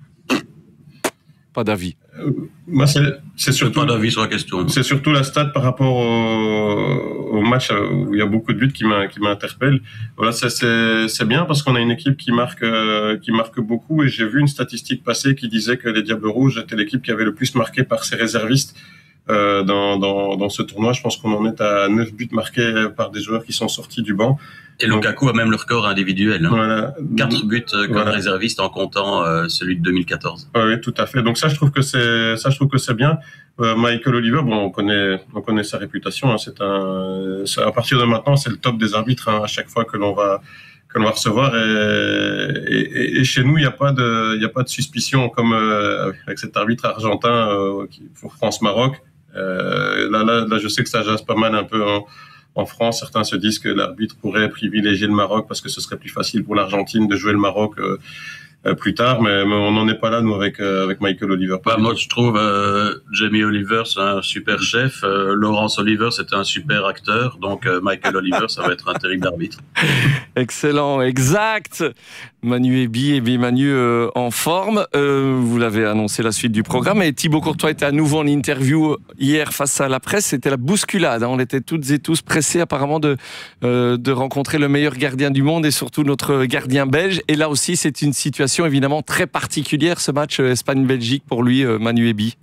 Pas d'avis. Euh, moi, c'est, c'est surtout pas d'avis sur la question. C'est surtout la stat par rapport au, au match où il y a beaucoup de buts qui, m'a, qui m'interpellent. Voilà, c'est, c'est, c'est bien parce qu'on a une équipe qui marque, euh, qui marque beaucoup. Et j'ai vu une statistique passer qui disait que les Diables Rouges étaient l'équipe qui avait le plus marqué par ses réservistes euh, dans, dans, dans ce tournoi. Je pense qu'on en est à neuf buts marqués par des joueurs qui sont sortis du banc. Et Lukaku a même le record individuel. Hein. Voilà. Quatre buts comme voilà. réserviste en comptant euh, celui de deux mille quatorze. Oui, tout à fait. Donc ça, je trouve que c'est ça, je trouve que c'est bien. Euh, Michael Oliver, bon, on connaît, on connaît sa réputation. Hein, c'est un, c'est, à partir de maintenant, c'est le top des arbitres hein, à chaque fois que l'on va que l'on va recevoir. Et, et, et chez nous, il n'y a pas de, il y a pas de suspicion comme euh, avec cet arbitre argentin euh, pour France-Maroc. Euh, là, là, là, je sais que ça jase pas mal un peu. En, En France, certains se disent que l'arbitre pourrait privilégier le Maroc parce que ce serait plus facile pour l'Argentine de jouer le Maroc euh, euh, plus tard, mais, mais on n'en est pas là, nous, avec, euh, avec Michael Oliver. Bah, moi, je trouve euh, Jamie Oliver, c'est un super chef. Euh, Laurence Oliver, c'est un super acteur. Donc, euh, Michael Oliver, ça va être un terrible arbitre. Excellent, exact. Manu Ebi, Ebi Manu euh, en forme. Euh, vous l'avez annoncé la suite du programme. Et Thibaut Courtois était à nouveau en interview hier face à la presse. C'était la bousculade. Hein. On était toutes et tous pressés apparemment de, euh, de rencontrer le meilleur gardien du monde et surtout notre gardien belge. Et là aussi, c'est une situation évidemment très particulière, ce match Espagne-Belgique pour lui, euh, Manu Ebi.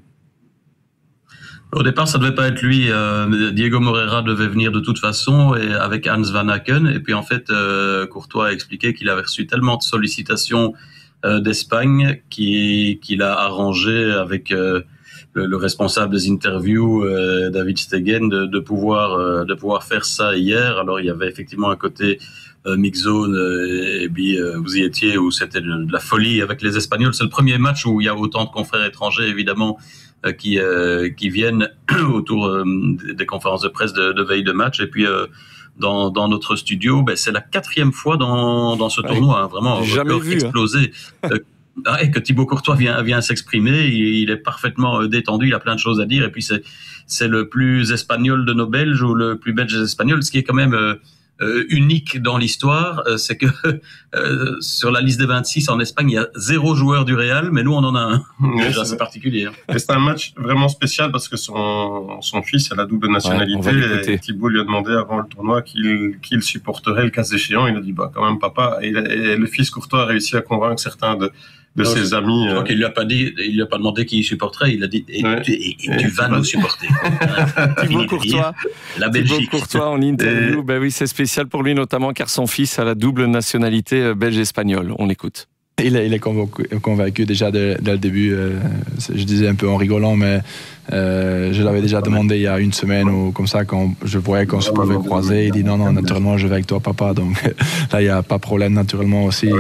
Au départ, ça devait pas être lui. Euh, Diego Moreira devait venir de toute façon, et avec Hans Van Aken. Et puis en fait, euh, Courtois a expliqué qu'il avait reçu tellement de sollicitations euh, d'Espagne qu'il, qu'il a arrangé avec euh, le, le responsable des interviews, euh, David Stegen, de, de pouvoir euh, de pouvoir faire ça hier. Alors il y avait effectivement un côté euh, mix zone, euh, et puis euh, vous y étiez où c'était de, de la folie avec les Espagnols. C'est le premier match où il y a autant de confrères étrangers évidemment. Qui, euh, qui viennent autour euh, des conférences de presse de, de veille de match. Et puis, euh, dans, dans notre studio, ben, c'est la quatrième fois dans, dans ce ouais. tournoi, hein, vraiment, jamais vu, explosé. Hein. Euh, et que Thibaut Courtois vient, vient s'exprimer, il, il est parfaitement détendu, il a plein de choses à dire. Et puis, c'est, c'est le plus espagnol de nos Belges ou le plus belge des Espagnols, ce qui est quand même... Euh, Euh, unique dans l'histoire, euh, c'est que euh, sur la liste des vingt-six en Espagne, il y a zéro joueur du Real, mais nous on en a un. Oui, Déjà, c'est, c'est particulier. Hein. Et c'est un match vraiment spécial parce que son, son fils a la double nationalité. Ouais, et Thibaut lui a demandé avant le tournoi qu'il, qu'il supporterait le cas échéant. Il a dit bah quand même papa. Et, et le fils Courtois a réussi à convaincre certains de de non, ses je, amis. Je crois euh... qu'il lui a pas dit, il lui a pas demandé qui il supporterait, il a dit et, ouais. tu, et, et, et tu vas nous supporter. Thibaut Courtois, la Belgique. Thibaut Courtois en interview, et... ben oui, c'est spécial pour lui notamment car son fils a la double nationalité belge-espagnole. On l'écoute. Il est, il est convaincu, convaincu déjà dès, dès le début. Euh, je disais un peu en rigolant, mais euh, je l'avais déjà demandé il y a une semaine ou comme ça, quand je voyais qu'on se pouvait croiser. Il dit non, non, naturellement, je vais avec toi, papa. Donc là, il n'y a pas de problème, naturellement aussi.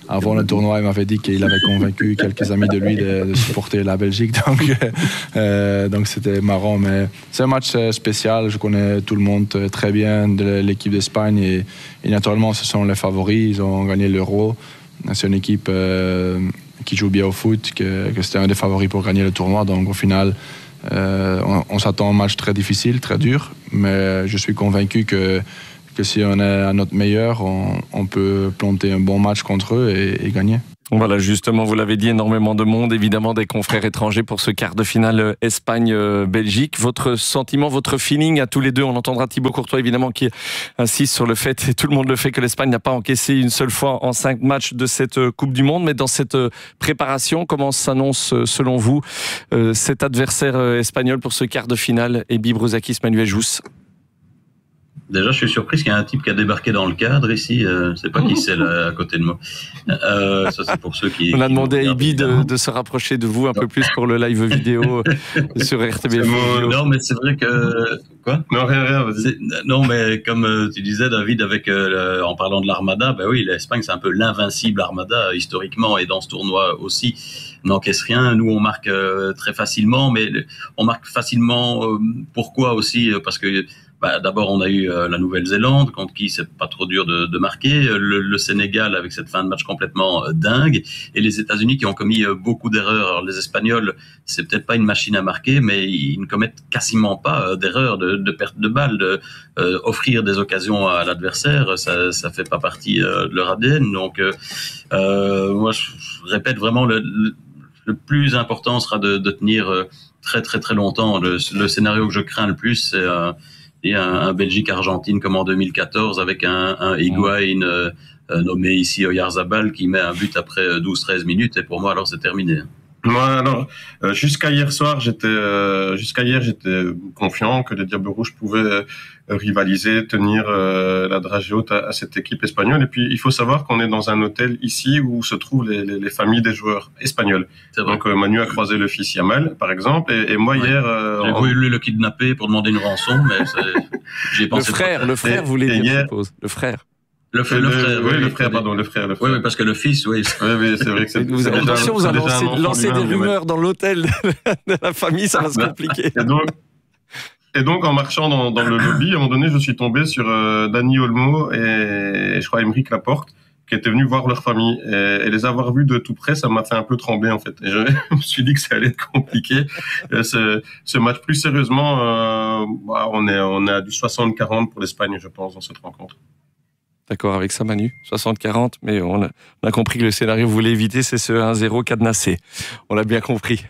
avant le tournoi, il m'avait dit qu'il avait convaincu quelques amis de lui de, de supporter la Belgique. Donc, euh, donc c'était marrant. Mais c'est un match spécial. Je connais tout le monde très bien de l'équipe d'Espagne. Et, et naturellement, ce sont les favoris. Ils ont gagné l'Euro. C'est une équipe euh, qui joue bien au foot, que, que c'était un des favoris pour gagner le tournoi. Donc au final, euh, on, on s'attend à un match très difficile, très dur. Mais je suis convaincu que que si on est à notre meilleur, on, on peut planter un bon match contre eux et, et gagner. Voilà, justement, vous l'avez dit, énormément de monde, évidemment des confrères étrangers pour ce quart de finale Espagne-Belgique. Votre sentiment, votre feeling à tous les deux, on entendra Thibaut Courtois évidemment qui insiste sur le fait, et tout le monde le fait, que l'Espagne n'a pas encaissé une seule fois en cinq matchs de cette Coupe du Monde, mais dans cette préparation, comment s'annonce selon vous cet adversaire espagnol pour ce quart de finale? Ebi Brouzakis, Manuel Jousse. Déjà, je suis surpris qu'il y a un type qui a débarqué dans le cadre ici. Euh, je sais pas qui c'est là à côté de moi. Euh, ça, c'est pour ceux qui. On a demandé à Ibi de, de se rapprocher de vous un peu plus pour le live vidéo sur R T B F. Non, mais c'est vrai que quoi ? Non, rien, rien. Vas-y. Non, mais comme tu disais, David, avec euh, en parlant de l'Armada, ben oui, l'Espagne c'est un peu l'invincible Armada historiquement et dans ce tournoi aussi. On n'encaisse rien. Nous, on marque euh, très facilement, mais on marque facilement. Euh, pourquoi aussi ? Parce que Bah, d'abord, on a eu euh, la Nouvelle-Zélande, contre qui c'est pas trop dur de, de marquer, le, le Sénégal avec cette fin de match complètement euh, dingue, et les États-Unis qui ont commis euh, beaucoup d'erreurs. Alors, les Espagnols, c'est peut-être pas une machine à marquer, mais ils ne commettent quasiment pas euh, d'erreurs, de, de perte de balles, de euh, offrir des occasions à l'adversaire. Ça, ça fait pas partie euh, de leur A D N. Donc, euh, euh, moi, je, je répète vraiment le, le, le plus important sera de, de tenir euh, très très très longtemps. Le, le scénario que je crains le plus, c'est euh, et un, un Belgique-Argentine comme en deux mille quatorze avec un, un Higuaín euh, euh, nommé ici Oyarzabal qui met un but après douze treize minutes et pour moi alors c'est terminé. Moi alors euh, jusqu'à hier soir j'étais euh, jusqu'à hier j'étais confiant que les Diables Rouges pouvaient euh, rivaliser, tenir euh, la dragée haute à, à cette équipe espagnole. Et puis il faut savoir qu'on est dans un hôtel ici où se trouvent les, les, les familles des joueurs espagnols. Donc euh, Manu a croisé le fils Yamal par exemple et, et moi ouais. hier euh, j'ai voulu le kidnapper pour demander une rançon mais j'ai pensé le frère, le frère voulait dire hier... le frère. Le frère, le, le frère, oui, oui, le frère, pardon, le frère, le frère. Oui, oui, parce que le fils, oui. Oui, oui, c'est vrai que c'est. Vous avez attention, vous allez lancer, lancer des rumeurs dans l'hôtel de la famille, ça va se compliquer. Et donc, et donc, en marchant dans, dans le lobby, à un moment donné, je suis tombé sur euh, Dani Olmo et, je crois, Aymeric Laporte, qui étaient venus voir leur famille. Et, et les avoir vus de tout près, ça m'a fait un peu trembler, en fait. Et je me suis dit que ça allait être compliqué. Et ce, ce match, plus sérieusement, euh, bah, on est, on est à du soixante quarante pour l'Espagne, je pense, dans cette rencontre. D'accord avec ça, Manu, soixante quarante, mais on a, on a compris que le scénario que vous voulez éviter, c'est ce un zéro cadenassé. On l'a bien compris.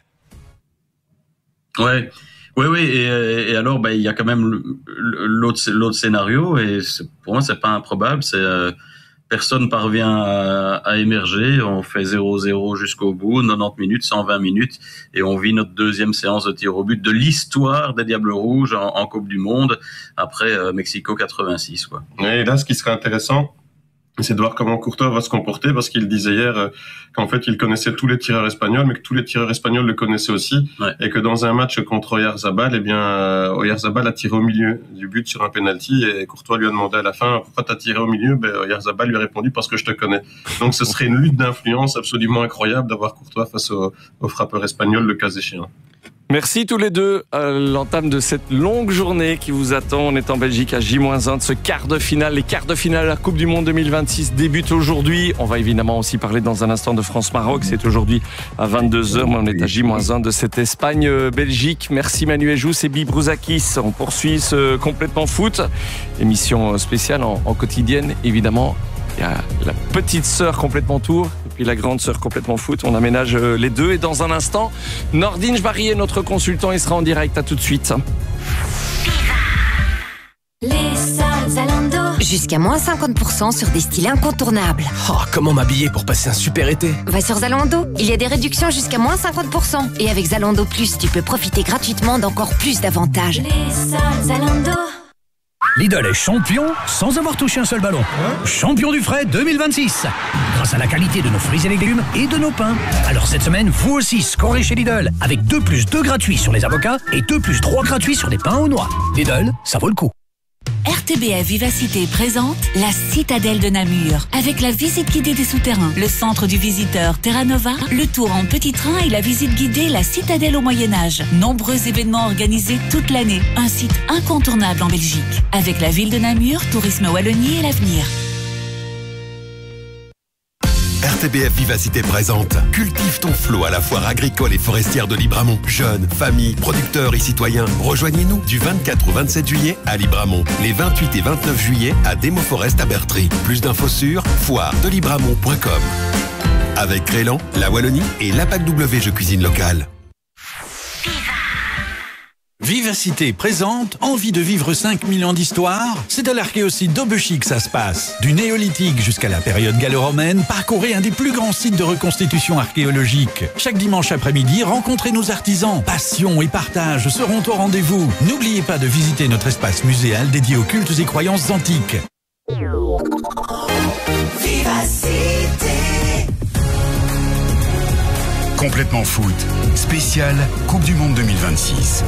Ouais, oui, oui, et, et alors, bah, il y a quand même l'autre, l'autre scénario, et pour moi, c'est pas improbable, c'est euh, personne parvient à, à émerger, on fait zéro zéro jusqu'au bout, quatre-vingt-dix minutes, cent vingt minutes, et on vit notre deuxième séance de tir au but de l'histoire des Diables Rouges en, en Coupe du Monde, après euh, Mexico quatre-vingt-six, quoi. Et là, ce qui serait intéressant, c'est de voir comment Courtois va se comporter, parce qu'il disait hier euh, qu'en fait, il connaissait tous les tireurs espagnols, mais que tous les tireurs espagnols le connaissaient aussi, ouais. Et que dans un match contre Oyarzabal, eh bien, euh, Oyarzabal a tiré au milieu du but sur un penalty, et Courtois lui a demandé à la fin, pourquoi t'as tiré au milieu? Ben, Oyarzabal lui a répondu, parce que je te connais. Donc, ce serait une lutte d'influence absolument incroyable d'avoir Courtois face au, au frappeur espagnol, le cas échéant. Merci tous les deux à l'entame de cette longue journée qui vous attend. On est en Belgique à J moins un de ce quart de finale. Les quarts de finale de la Coupe du Monde deux mille vingt-six débutent aujourd'hui. On va évidemment aussi parler dans un instant de France-Maroc. C'est aujourd'hui à vingt-deux heures, mais on est à J moins un de cette Espagne-Belgique. Merci Manuel Jousse et Ebi Brouzakis. On poursuit ce complètement foot. Émission spéciale en, en quotidienne, évidemment. Il y a la petite sœur complètement tour et puis la grande sœur complètement foot. On aménage les deux. Et dans un instant, Nordine Jbari est notre consultant. Il sera en direct. À tout de suite. Les soldes Zalando. Jusqu'à moins cinquante pour cent sur des styles incontournables. Oh, comment m'habiller pour passer un super été? Va sur Zalando. Il y a des réductions jusqu'à moins cinquante pour cent. Et avec Zalando Plus, tu peux profiter gratuitement d'encore plus d'avantages. Les soldes Zalando. Lidl est champion sans avoir touché un seul ballon. Champion du frais deux mille vingt-six. Grâce à la qualité de nos fruits et légumes et de nos pains. Alors cette semaine, vous aussi scorez chez Lidl. Avec deux plus deux gratuits sur les avocats et deux plus trois gratuits sur les pains aux noix. Lidl, ça vaut le coup. R T T B F Vivacité présente la Citadelle de Namur, avec la visite guidée des souterrains, le centre du visiteur Terra Nova, le tour en petit train et la visite guidée La Citadelle au Moyen-Âge. Nombreux événements organisés toute l'année. Un site incontournable en Belgique. Avec la ville de Namur, Tourisme Wallonie et l'avenir. R T B F Vivacité présente Cultive ton flot à la foire agricole et forestière de Libramont. Jeunes, familles, producteurs et citoyens, rejoignez-nous du vingt-quatre au vingt-sept juillet à Libramont. Les vingt-huit et vingt-neuf juillet à Demo Forest à Bertry. Plus d'infos sur foire de libramont point com. Avec Crélan, la Wallonie et l'A P A C W Jeux Cuisine Locale. Vivacité présente, envie de vivre cinq mille ans d'histoire? C'est à l'archéosite d'Aubechy que ça se passe. Du néolithique jusqu'à la période gallo-romaine, parcourez un des plus grands sites de reconstitution archéologique. Chaque dimanche après-midi, rencontrez nos artisans. Passion et partage seront au rendez-vous. N'oubliez pas de visiter notre espace muséal dédié aux cultes et croyances antiques. Vivacité. Complètement foot. Spécial Coupe du Monde deux mille vingt-six.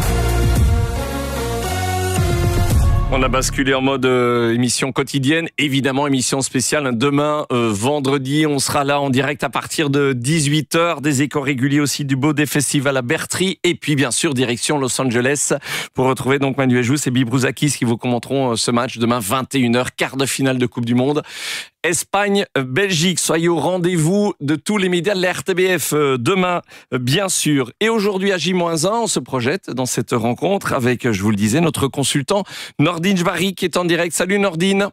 On a basculé en mode euh, émission quotidienne, évidemment émission spéciale. Demain, euh, vendredi, on sera là en direct à partir de dix-huit heures. Des échos réguliers aussi du Baudet Festival à Bertry. Et puis bien sûr, direction Los Angeles pour retrouver donc Manuel Jousse et Bibrouzakis qui vous commenteront euh, ce match demain vingt et une heures, quart de finale de Coupe du Monde. Espagne-Belgique, soyez au rendez-vous de tous les médias de la R T B F euh, demain, euh, bien sûr. Et aujourd'hui, à J moins un, on se projette dans cette rencontre avec, je vous le disais, notre consultant Nordine Jbari qui est en direct. Salut Nordine.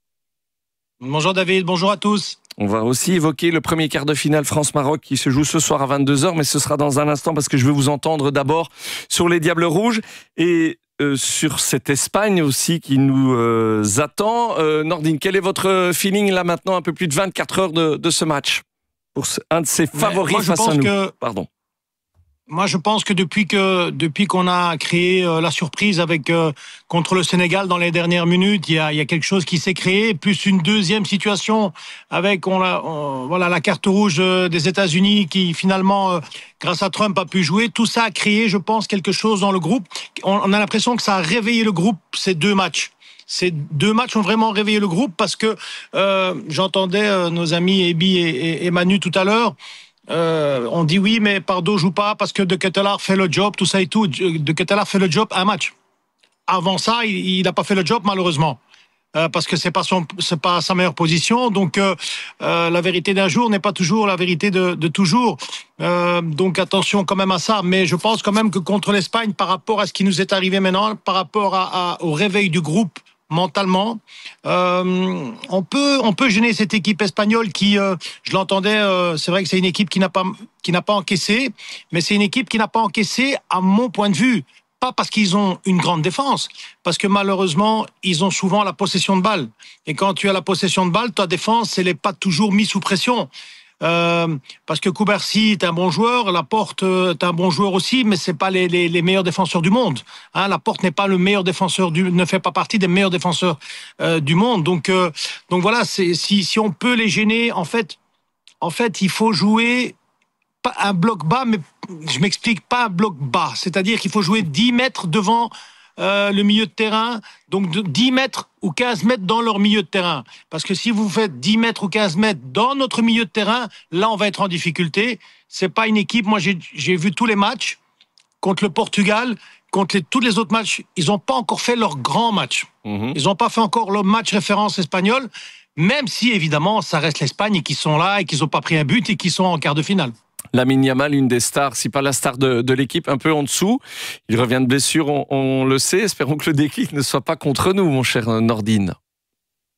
Bonjour David, bonjour à tous. On va aussi évoquer le premier quart de finale France-Maroc qui se joue ce soir à vingt-deux heures, mais ce sera dans un instant parce que je veux vous entendre d'abord sur les Diables Rouges et Euh, sur cette Espagne aussi qui nous euh, attend. Euh, Nordine, quel est votre feeling là maintenant, un peu plus de vingt-quatre heures de, de ce match pour ce, un de ses favoris moi, face à nous que, Pardon. Moi, je pense que depuis que depuis qu'on a créé euh, la surprise avec euh, contre le Sénégal dans les dernières minutes, il y a, il y a quelque chose qui s'est créé, plus une deuxième situation avec on la, on, voilà la carte rouge des États-Unis qui finalement, euh, grâce à Trump, a pu jouer. Tout ça a créé, je pense, quelque chose dans le groupe. On, on a l'impression que ça a réveillé le groupe ces deux matchs. Ces deux matchs ont vraiment réveillé le groupe parce que euh, j'entendais euh, nos amis Ebi et, et, et Manu tout à l'heure. Euh, on dit oui, mais Pardo joue pas parce que De Ketelaere fait le job, tout ça et tout. De Ketelaere fait le job un match. Avant ça, il n'a pas fait le job malheureusement euh, parce que c'est pas son, c'est pas sa meilleure position. Donc euh, euh, la vérité d'un jour n'est pas toujours la vérité de, de toujours. Euh, donc attention quand même à ça. Mais je pense quand même que contre l'Espagne, par rapport à ce qui nous est arrivé maintenant, par rapport à, à, au réveil du groupe. Mentalement, euh, on peut on peut gêner cette équipe espagnole qui, euh, je l'entendais, euh, c'est vrai que c'est une équipe qui n'a pas qui n'a pas encaissé, mais c'est une équipe qui n'a pas encaissé à mon point de vue, pas parce qu'ils ont une grande défense, parce que malheureusement ils ont souvent la possession de balle, et quand tu as la possession de balle, ta défense elle est pas toujours mise sous pression. Euh, parce que Koubarsi est un bon joueur, Laporte est un bon joueur aussi, mais c'est pas les, les, les meilleurs défenseurs du monde. Hein, Laporte n'est pas le meilleur défenseur du, ne fait pas partie des meilleurs défenseurs euh, du monde. Donc, euh, donc voilà, c'est, si, si on peut les gêner, en fait, en fait, il faut jouer pas un bloc bas, mais je m'explique, pas un bloc bas. C'est-à-dire qu'il faut jouer dix mètres devant. Euh, le milieu de terrain, donc de dix mètres ou quinze mètres dans leur milieu de terrain. Parce que si vous faites dix mètres ou quinze mètres dans notre milieu de terrain, là, on va être en difficulté. C'est pas une équipe, moi, j'ai, j'ai vu tous les matchs contre le Portugal, contre les, tous les autres matchs. Ils n'ont pas encore fait leur grand match. Mmh. Ils n'ont pas fait encore leur match référence espagnol, même si, évidemment, ça reste l'Espagne et qu'ils sont là et qu'ils n'ont pas pris un but et qu'ils sont en quart de finale. Lamine Yamal, une des stars, si pas la star de, de l'équipe, un peu en dessous. Il revient de blessure, on, on le sait. Espérons que le déclic ne soit pas contre nous, mon cher Nordine. Comment ?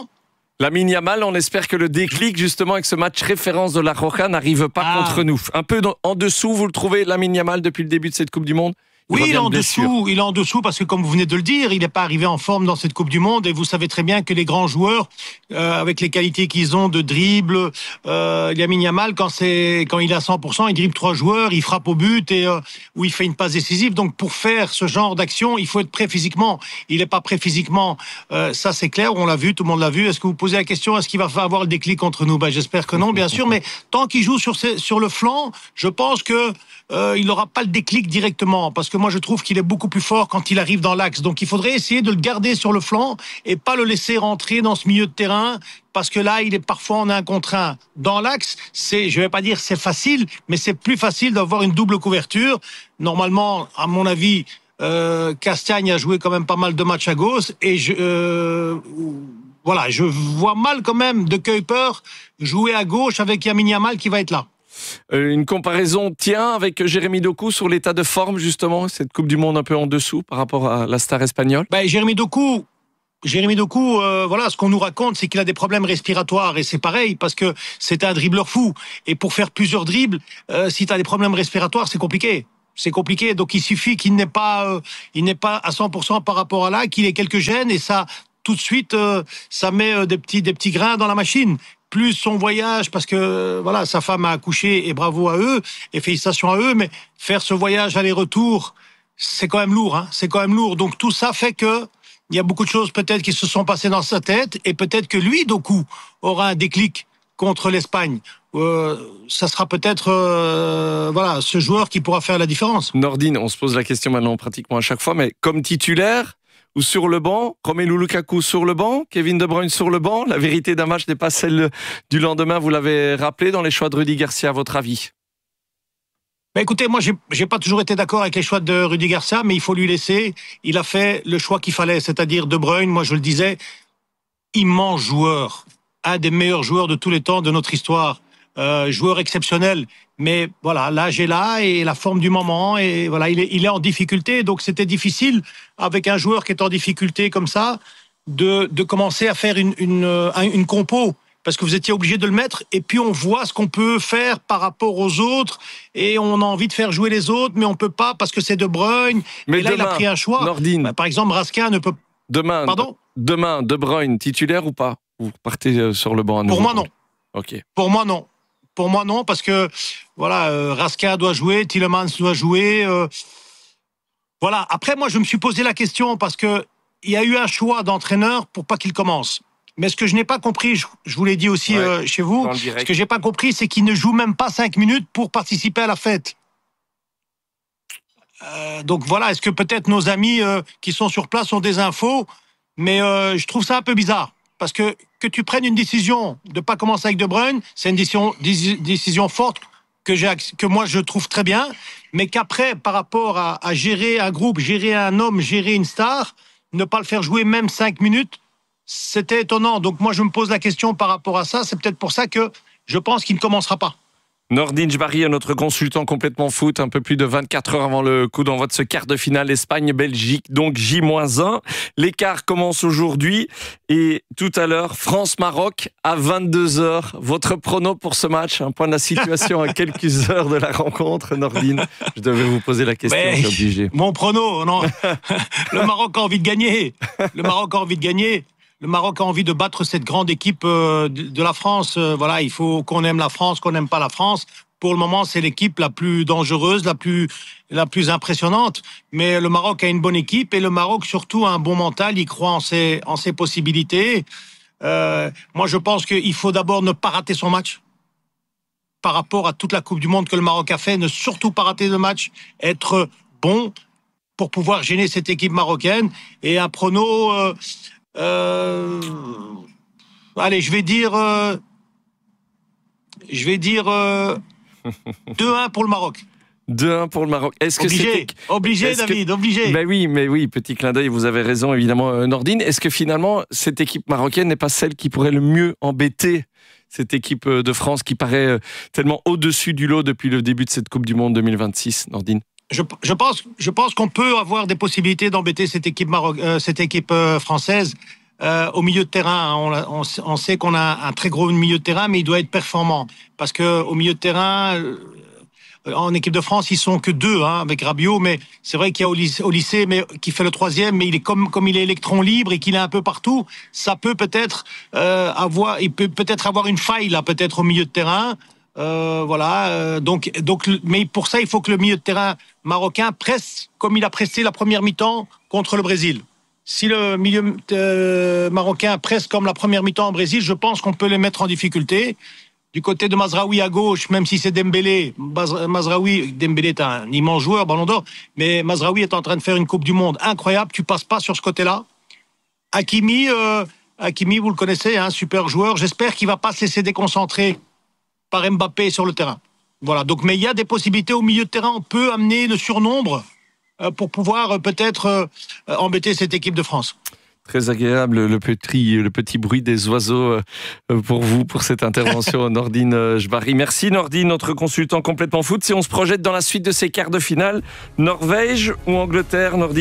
Lamine Yamal, on espère que le déclic, justement, avec ce match référence de la Roja, n'arrive pas ah. contre nous. Un peu en dessous, vous le trouvez, Lamine Yamal, depuis le début de cette Coupe du Monde ? Oui, il est en dessous, il est en dessous parce que comme vous venez de le dire, il n'est pas arrivé en forme dans cette Coupe du Monde et vous savez très bien que les grands joueurs, euh, avec les qualités qu'ils ont de dribble, euh, Lamine Yamal, quand c'est quand il est à cent pour cent, il dribble trois joueurs, il frappe au but et euh, où il fait une passe décisive. Donc pour faire ce genre d'action, il faut être prêt physiquement. Il n'est pas prêt physiquement, euh, ça c'est clair, on l'a vu, tout le monde l'a vu. Est-ce que vous posez la question, est-ce qu'il va avoir le déclic contre nous ? Ben j'espère que non, bien sûr, mais tant qu'il joue sur, ces, sur le flanc, je pense que euh, il n'aura pas le déclic directement parce que moi je trouve qu'il est beaucoup plus fort quand il arrive dans l'axe. Donc il faudrait essayer de le garder sur le flanc et pas le laisser rentrer dans ce milieu de terrain, parce que là il est parfois en un contre un. Dans l'axe, c'est, je vais pas dire c'est facile, mais c'est plus facile d'avoir une double couverture. Normalement, à mon avis, euh, Castagne a joué quand même pas mal de matchs à gauche et je euh, voilà, je vois mal quand même de Kuiper jouer à gauche avec Lamine Yamal qui va être là. Euh, une comparaison tient avec Jérémy Doku sur l'état de forme, justement, cette Coupe du Monde un peu en dessous par rapport à la star espagnole. Ben, Jérémy Doku, Jérémy Doku, euh, voilà, ce qu'on nous raconte, c'est qu'il a des problèmes respiratoires et c'est pareil parce que c'est un dribbleur fou. Et pour faire plusieurs dribbles, euh, si tu as des problèmes respiratoires, c'est compliqué. C'est compliqué, donc il suffit qu'il n'ait pas, euh, il n'est pas à cent pour cent par rapport à là, qu'il ait quelques gènes et ça, tout de suite, euh, ça met euh, des petits, des petits grains dans la machine. Plus son voyage, parce que voilà, sa femme a accouché et bravo à eux et félicitations à eux, mais faire ce voyage aller-retour, c'est quand même lourd, hein, c'est quand même lourd. Donc tout ça fait que il y a beaucoup de choses peut-être qui se sont passées dans sa tête et peut-être que lui, Doku, aura un déclic contre l'Espagne. Euh, ça sera peut-être euh, voilà, ce joueur qui pourra faire la différence. Nordine, on se pose la question maintenant pratiquement à chaque fois, mais comme titulaire ou sur le banc, Romelu Lukaku sur le banc, Kevin De Bruyne sur le banc, la vérité d'un match n'est pas celle du lendemain, vous l'avez rappelé dans les choix de Rudy Garcia, à votre avis? Ben écoutez, moi j'ai, j'ai pas toujours été d'accord avec les choix de Rudy Garcia, mais il faut lui laisser. Il a fait le choix qu'il fallait, c'est-à-dire De Bruyne, moi je le disais, immense joueur, un des meilleurs joueurs de tous les temps de notre histoire, euh, joueur exceptionnel. Mais voilà, l'âge est là et la forme du moment, et voilà, il est, il est en difficulté, donc c'était difficile avec un joueur qui est en difficulté comme ça de, de commencer à faire une, une, une compo. Parce que vous étiez obligé de le mettre, et puis on voit ce qu'on peut faire par rapport aux autres, et on a envie de faire jouer les autres, mais on peut pas parce que c'est De Bruyne. Mais et là, demain, il a pris un choix. Nordine, bah, par exemple, Raskin ne peut. Demain, Pardon demain, De Bruyne titulaire ou pas? Vous partez sur le banc à nouveau? Pour moi, non. Ok. Pour moi, non. Pour moi, non, parce que voilà, euh, Raskin doit jouer, Tielemans doit jouer. Euh, voilà. Après, moi, je me suis posé la question parce que il y a eu un choix d'entraîneur pour pas qu'il commence. Mais ce que je n'ai pas compris, je, je vous l'ai dit aussi ouais, euh, chez vous, ce que j'ai pas compris, c'est qu'il ne joue même pas cinq minutes pour participer à la fête. Euh, donc voilà, est-ce que peut-être nos amis euh, qui sont sur place ont des infos? Mais euh, je trouve ça un peu bizarre. Parce que que tu prennes une décision de ne pas commencer avec De Bruyne, c'est une décision, décision forte que, j'ai, que moi je trouve très bien. Mais qu'après, par rapport à, à gérer un groupe, gérer un homme, gérer une star, ne pas le faire jouer même cinq minutes, c'était étonnant. Donc moi je me pose la question par rapport à ça. C'est peut-être pour ça que je pense qu'il ne commencera pas. Nordine Jbari, notre consultant complètement foot, un peu plus de vingt-quatre heures avant le coup d'envoi de ce quart de finale Espagne-Belgique, donc J moins un. L'écart commence aujourd'hui et tout à l'heure, France-Maroc à vingt-deux heures. Votre prono pour ce match, un point de la situation à quelques heures de la rencontre, Nordine. Je devais vous poser la question, Mais, je suis obligé. Mon prono, non. Le Maroc a envie de gagner. Le Maroc a envie de gagner. Le Maroc a envie de battre cette grande équipe euh, de, de la France. Euh, voilà, il faut qu'on aime la France, qu'on n'aime pas la France. Pour le moment, c'est l'équipe la plus dangereuse, la plus, la plus impressionnante. Mais le Maroc a une bonne équipe et le Maroc, surtout, a un bon mental. Il croit en ses, en ses possibilités. Euh, moi, je pense qu'il faut d'abord ne pas rater son match. Par rapport à toute la Coupe du Monde que le Maroc a fait, ne surtout pas rater le match. Être bon pour pouvoir gêner cette équipe marocaine. Et un prono... Euh, Euh, allez, je vais dire, euh, je vais dire euh, deux un pour le Maroc. deux un pour le Maroc. Est-ce obligé, que obligé, est-ce David, que... obligé. Ben oui, mais oui, petit clin d'œil. Vous avez raison, évidemment, Nordine. Est-ce que finalement cette équipe marocaine n'est pas celle qui pourrait le mieux embêter cette équipe de France qui paraît tellement au-dessus du lot depuis le début de cette Coupe du Monde deux mille vingt-six, Nordine? Je, je pense, je pense qu'on peut avoir des possibilités d'embêter cette équipe, Maroc, euh, cette équipe euh, française euh, au milieu de terrain. On, on, on sait qu'on a un très gros milieu de terrain, mais il doit être performant. Parce que au milieu de terrain, euh, en équipe de France, ils sont que deux, hein, avec Rabiot. Mais c'est vrai qu'il y a au lycée, au lycée mais, qui fait le troisième, mais il est comme, comme il est électron libre et qu'il est un peu partout. Ça peut peut-être euh, avoir, il peut peut-être avoir une faille là, peut-être au milieu de terrain. Euh, voilà, euh, donc, donc, mais pour ça, il faut que le milieu de terrain marocain presse comme il a pressé la première mi-temps contre le Brésil. Si le milieu euh, marocain presse comme la première mi-temps au Brésil, je pense qu'on peut les mettre en difficulté. Du côté de Mazraoui à gauche, même si c'est Dembélé, Mazraoui, Dembélé est un immense joueur, ballon d'or, mais Mazraoui est en train de faire une Coupe du Monde incroyable. Tu passes pas sur ce côté-là. Hakimi, euh, Hakimi, vous le connaissez, un hein, super joueur. J'espère qu'il va pas se laisser déconcentrer par Mbappé sur le terrain. Voilà. Donc, mais il y a des possibilités au milieu de terrain. On peut amener le surnombre euh, pour pouvoir euh, peut-être euh, embêter cette équipe de France. Très agréable le petit, le petit bruit des oiseaux pour vous, pour cette intervention, Nordine Jbari. Merci Nordine, notre consultant complètement foot. Si on se projette dans la suite de ces quarts de finale, Norvège ou Angleterre, Nordine ?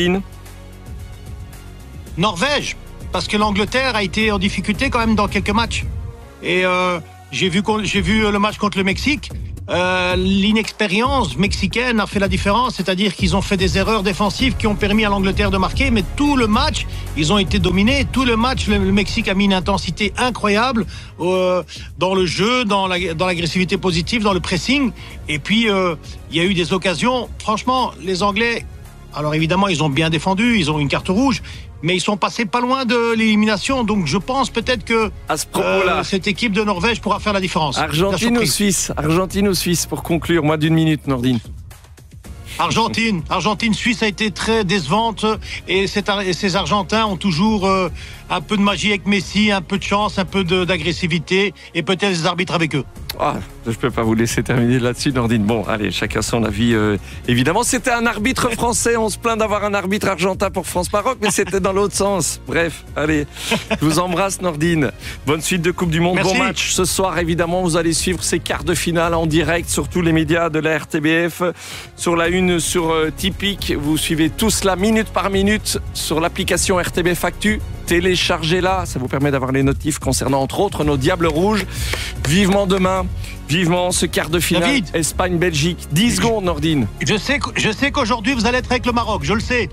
Norvège, parce que l'Angleterre a été en difficulté quand même dans quelques matchs. Et euh, j'ai vu, j'ai vu le match contre le Mexique. Euh, l'inexpérience mexicaine a fait la différence, c'est-à-dire qu'ils ont fait des erreurs défensives qui ont permis à l'Angleterre de marquer, mais tout le match, ils ont été dominés. Tout le match, le, le Mexique a mis une intensité incroyable euh, dans le jeu, dans, la, dans l'agressivité positive, dans le pressing. Et puis, euh, il y a eu des occasions. Franchement, les Anglais, alors évidemment, ils ont bien défendu, ils ont une carte rouge, mais ils sont passés pas loin de l'élimination. Donc je pense peut-être que à ce propos-là, euh, cette équipe de Norvège pourra faire la différence. Argentine ou Suisse ? Argentine ou Suisse pour conclure, moins d'une minute, Nordine. Argentine, Argentine-Suisse a été très décevante et, cet, et ces Argentins ont toujours euh, un peu de magie avec Messi, un peu de chance, un peu de, d'agressivité et peut-être des arbitres avec eux. Ah, je ne peux pas vous laisser terminer là-dessus, Nordine. Bon, allez, chacun son avis. Euh, évidemment, c'était un arbitre français. On se plaint d'avoir un arbitre argentin pour France-Maroc, mais c'était dans l'autre sens. Bref, allez, je vous embrasse, Nordine. Bonne suite de Coupe du Monde. Merci. Bon match ce soir, évidemment. Vous allez suivre ces quarts de finale en direct sur tous les médias de la R T B F. Sur la une, sur euh, Tipeee. Vous suivez tout cela minute par minute sur l'application R T B F Actu. Téléchargez-la, ça vous permet d'avoir les notifs concernant entre autres nos Diables Rouges. Vivement demain, vivement ce quart de finale Espagne-Belgique. dix secondes, Nordine. Je sais, je sais qu'aujourd'hui vous allez être avec le Maroc, je le sais.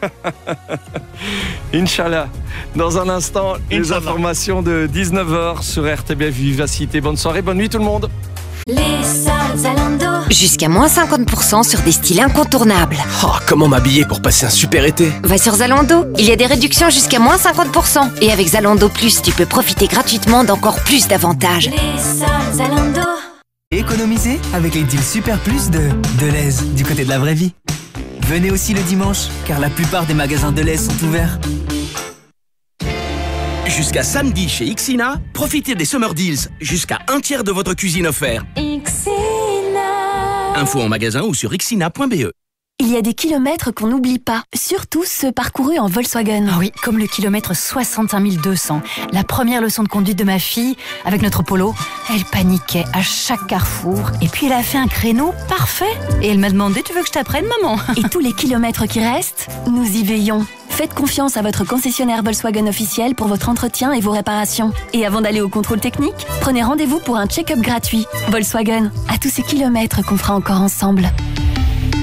Inch'Allah. Dans un instant, Inch'Allah. Les informations de dix-neuf heures sur R T B F Vivacité. Bonne soirée, bonne nuit tout le monde. Les soldes Zalando. Jusqu'à moins cinquante pour cent sur des styles incontournables. Oh, comment m'habiller pour passer un super été ? Va sur Zalando, il y a des réductions jusqu'à moins cinquante pour cent. Et avec Zalando Plus, tu peux profiter gratuitement d'encore plus d'avantages. Les soldes Zalando. Économisez avec les deals Super Plus de Deleuze, du côté de la vraie vie. Venez aussi le dimanche, car la plupart des magasins Deleuze sont ouverts. Jusqu'à samedi chez Ixina, profitez des Summer Deals. Jusqu'à un tiers de votre cuisine offert. Ixina. Info en magasin ou sur ixina point b e. Il y a des kilomètres qu'on n'oublie pas, surtout ceux parcourus en Volkswagen. Ah oui, comme le kilomètre soixante-cinq mille deux cents. La première leçon de conduite de ma fille, avec notre Polo, elle paniquait à chaque carrefour. Et puis elle a fait un créneau parfait. Et elle m'a demandé, tu veux que je t'apprenne, maman ? Et tous les kilomètres qui restent, nous y veillons. Faites confiance à votre concessionnaire Volkswagen officiel pour votre entretien et vos réparations. Et avant d'aller au contrôle technique, prenez rendez-vous pour un check-up gratuit. Volkswagen, à tous ces kilomètres qu'on fera encore ensemble.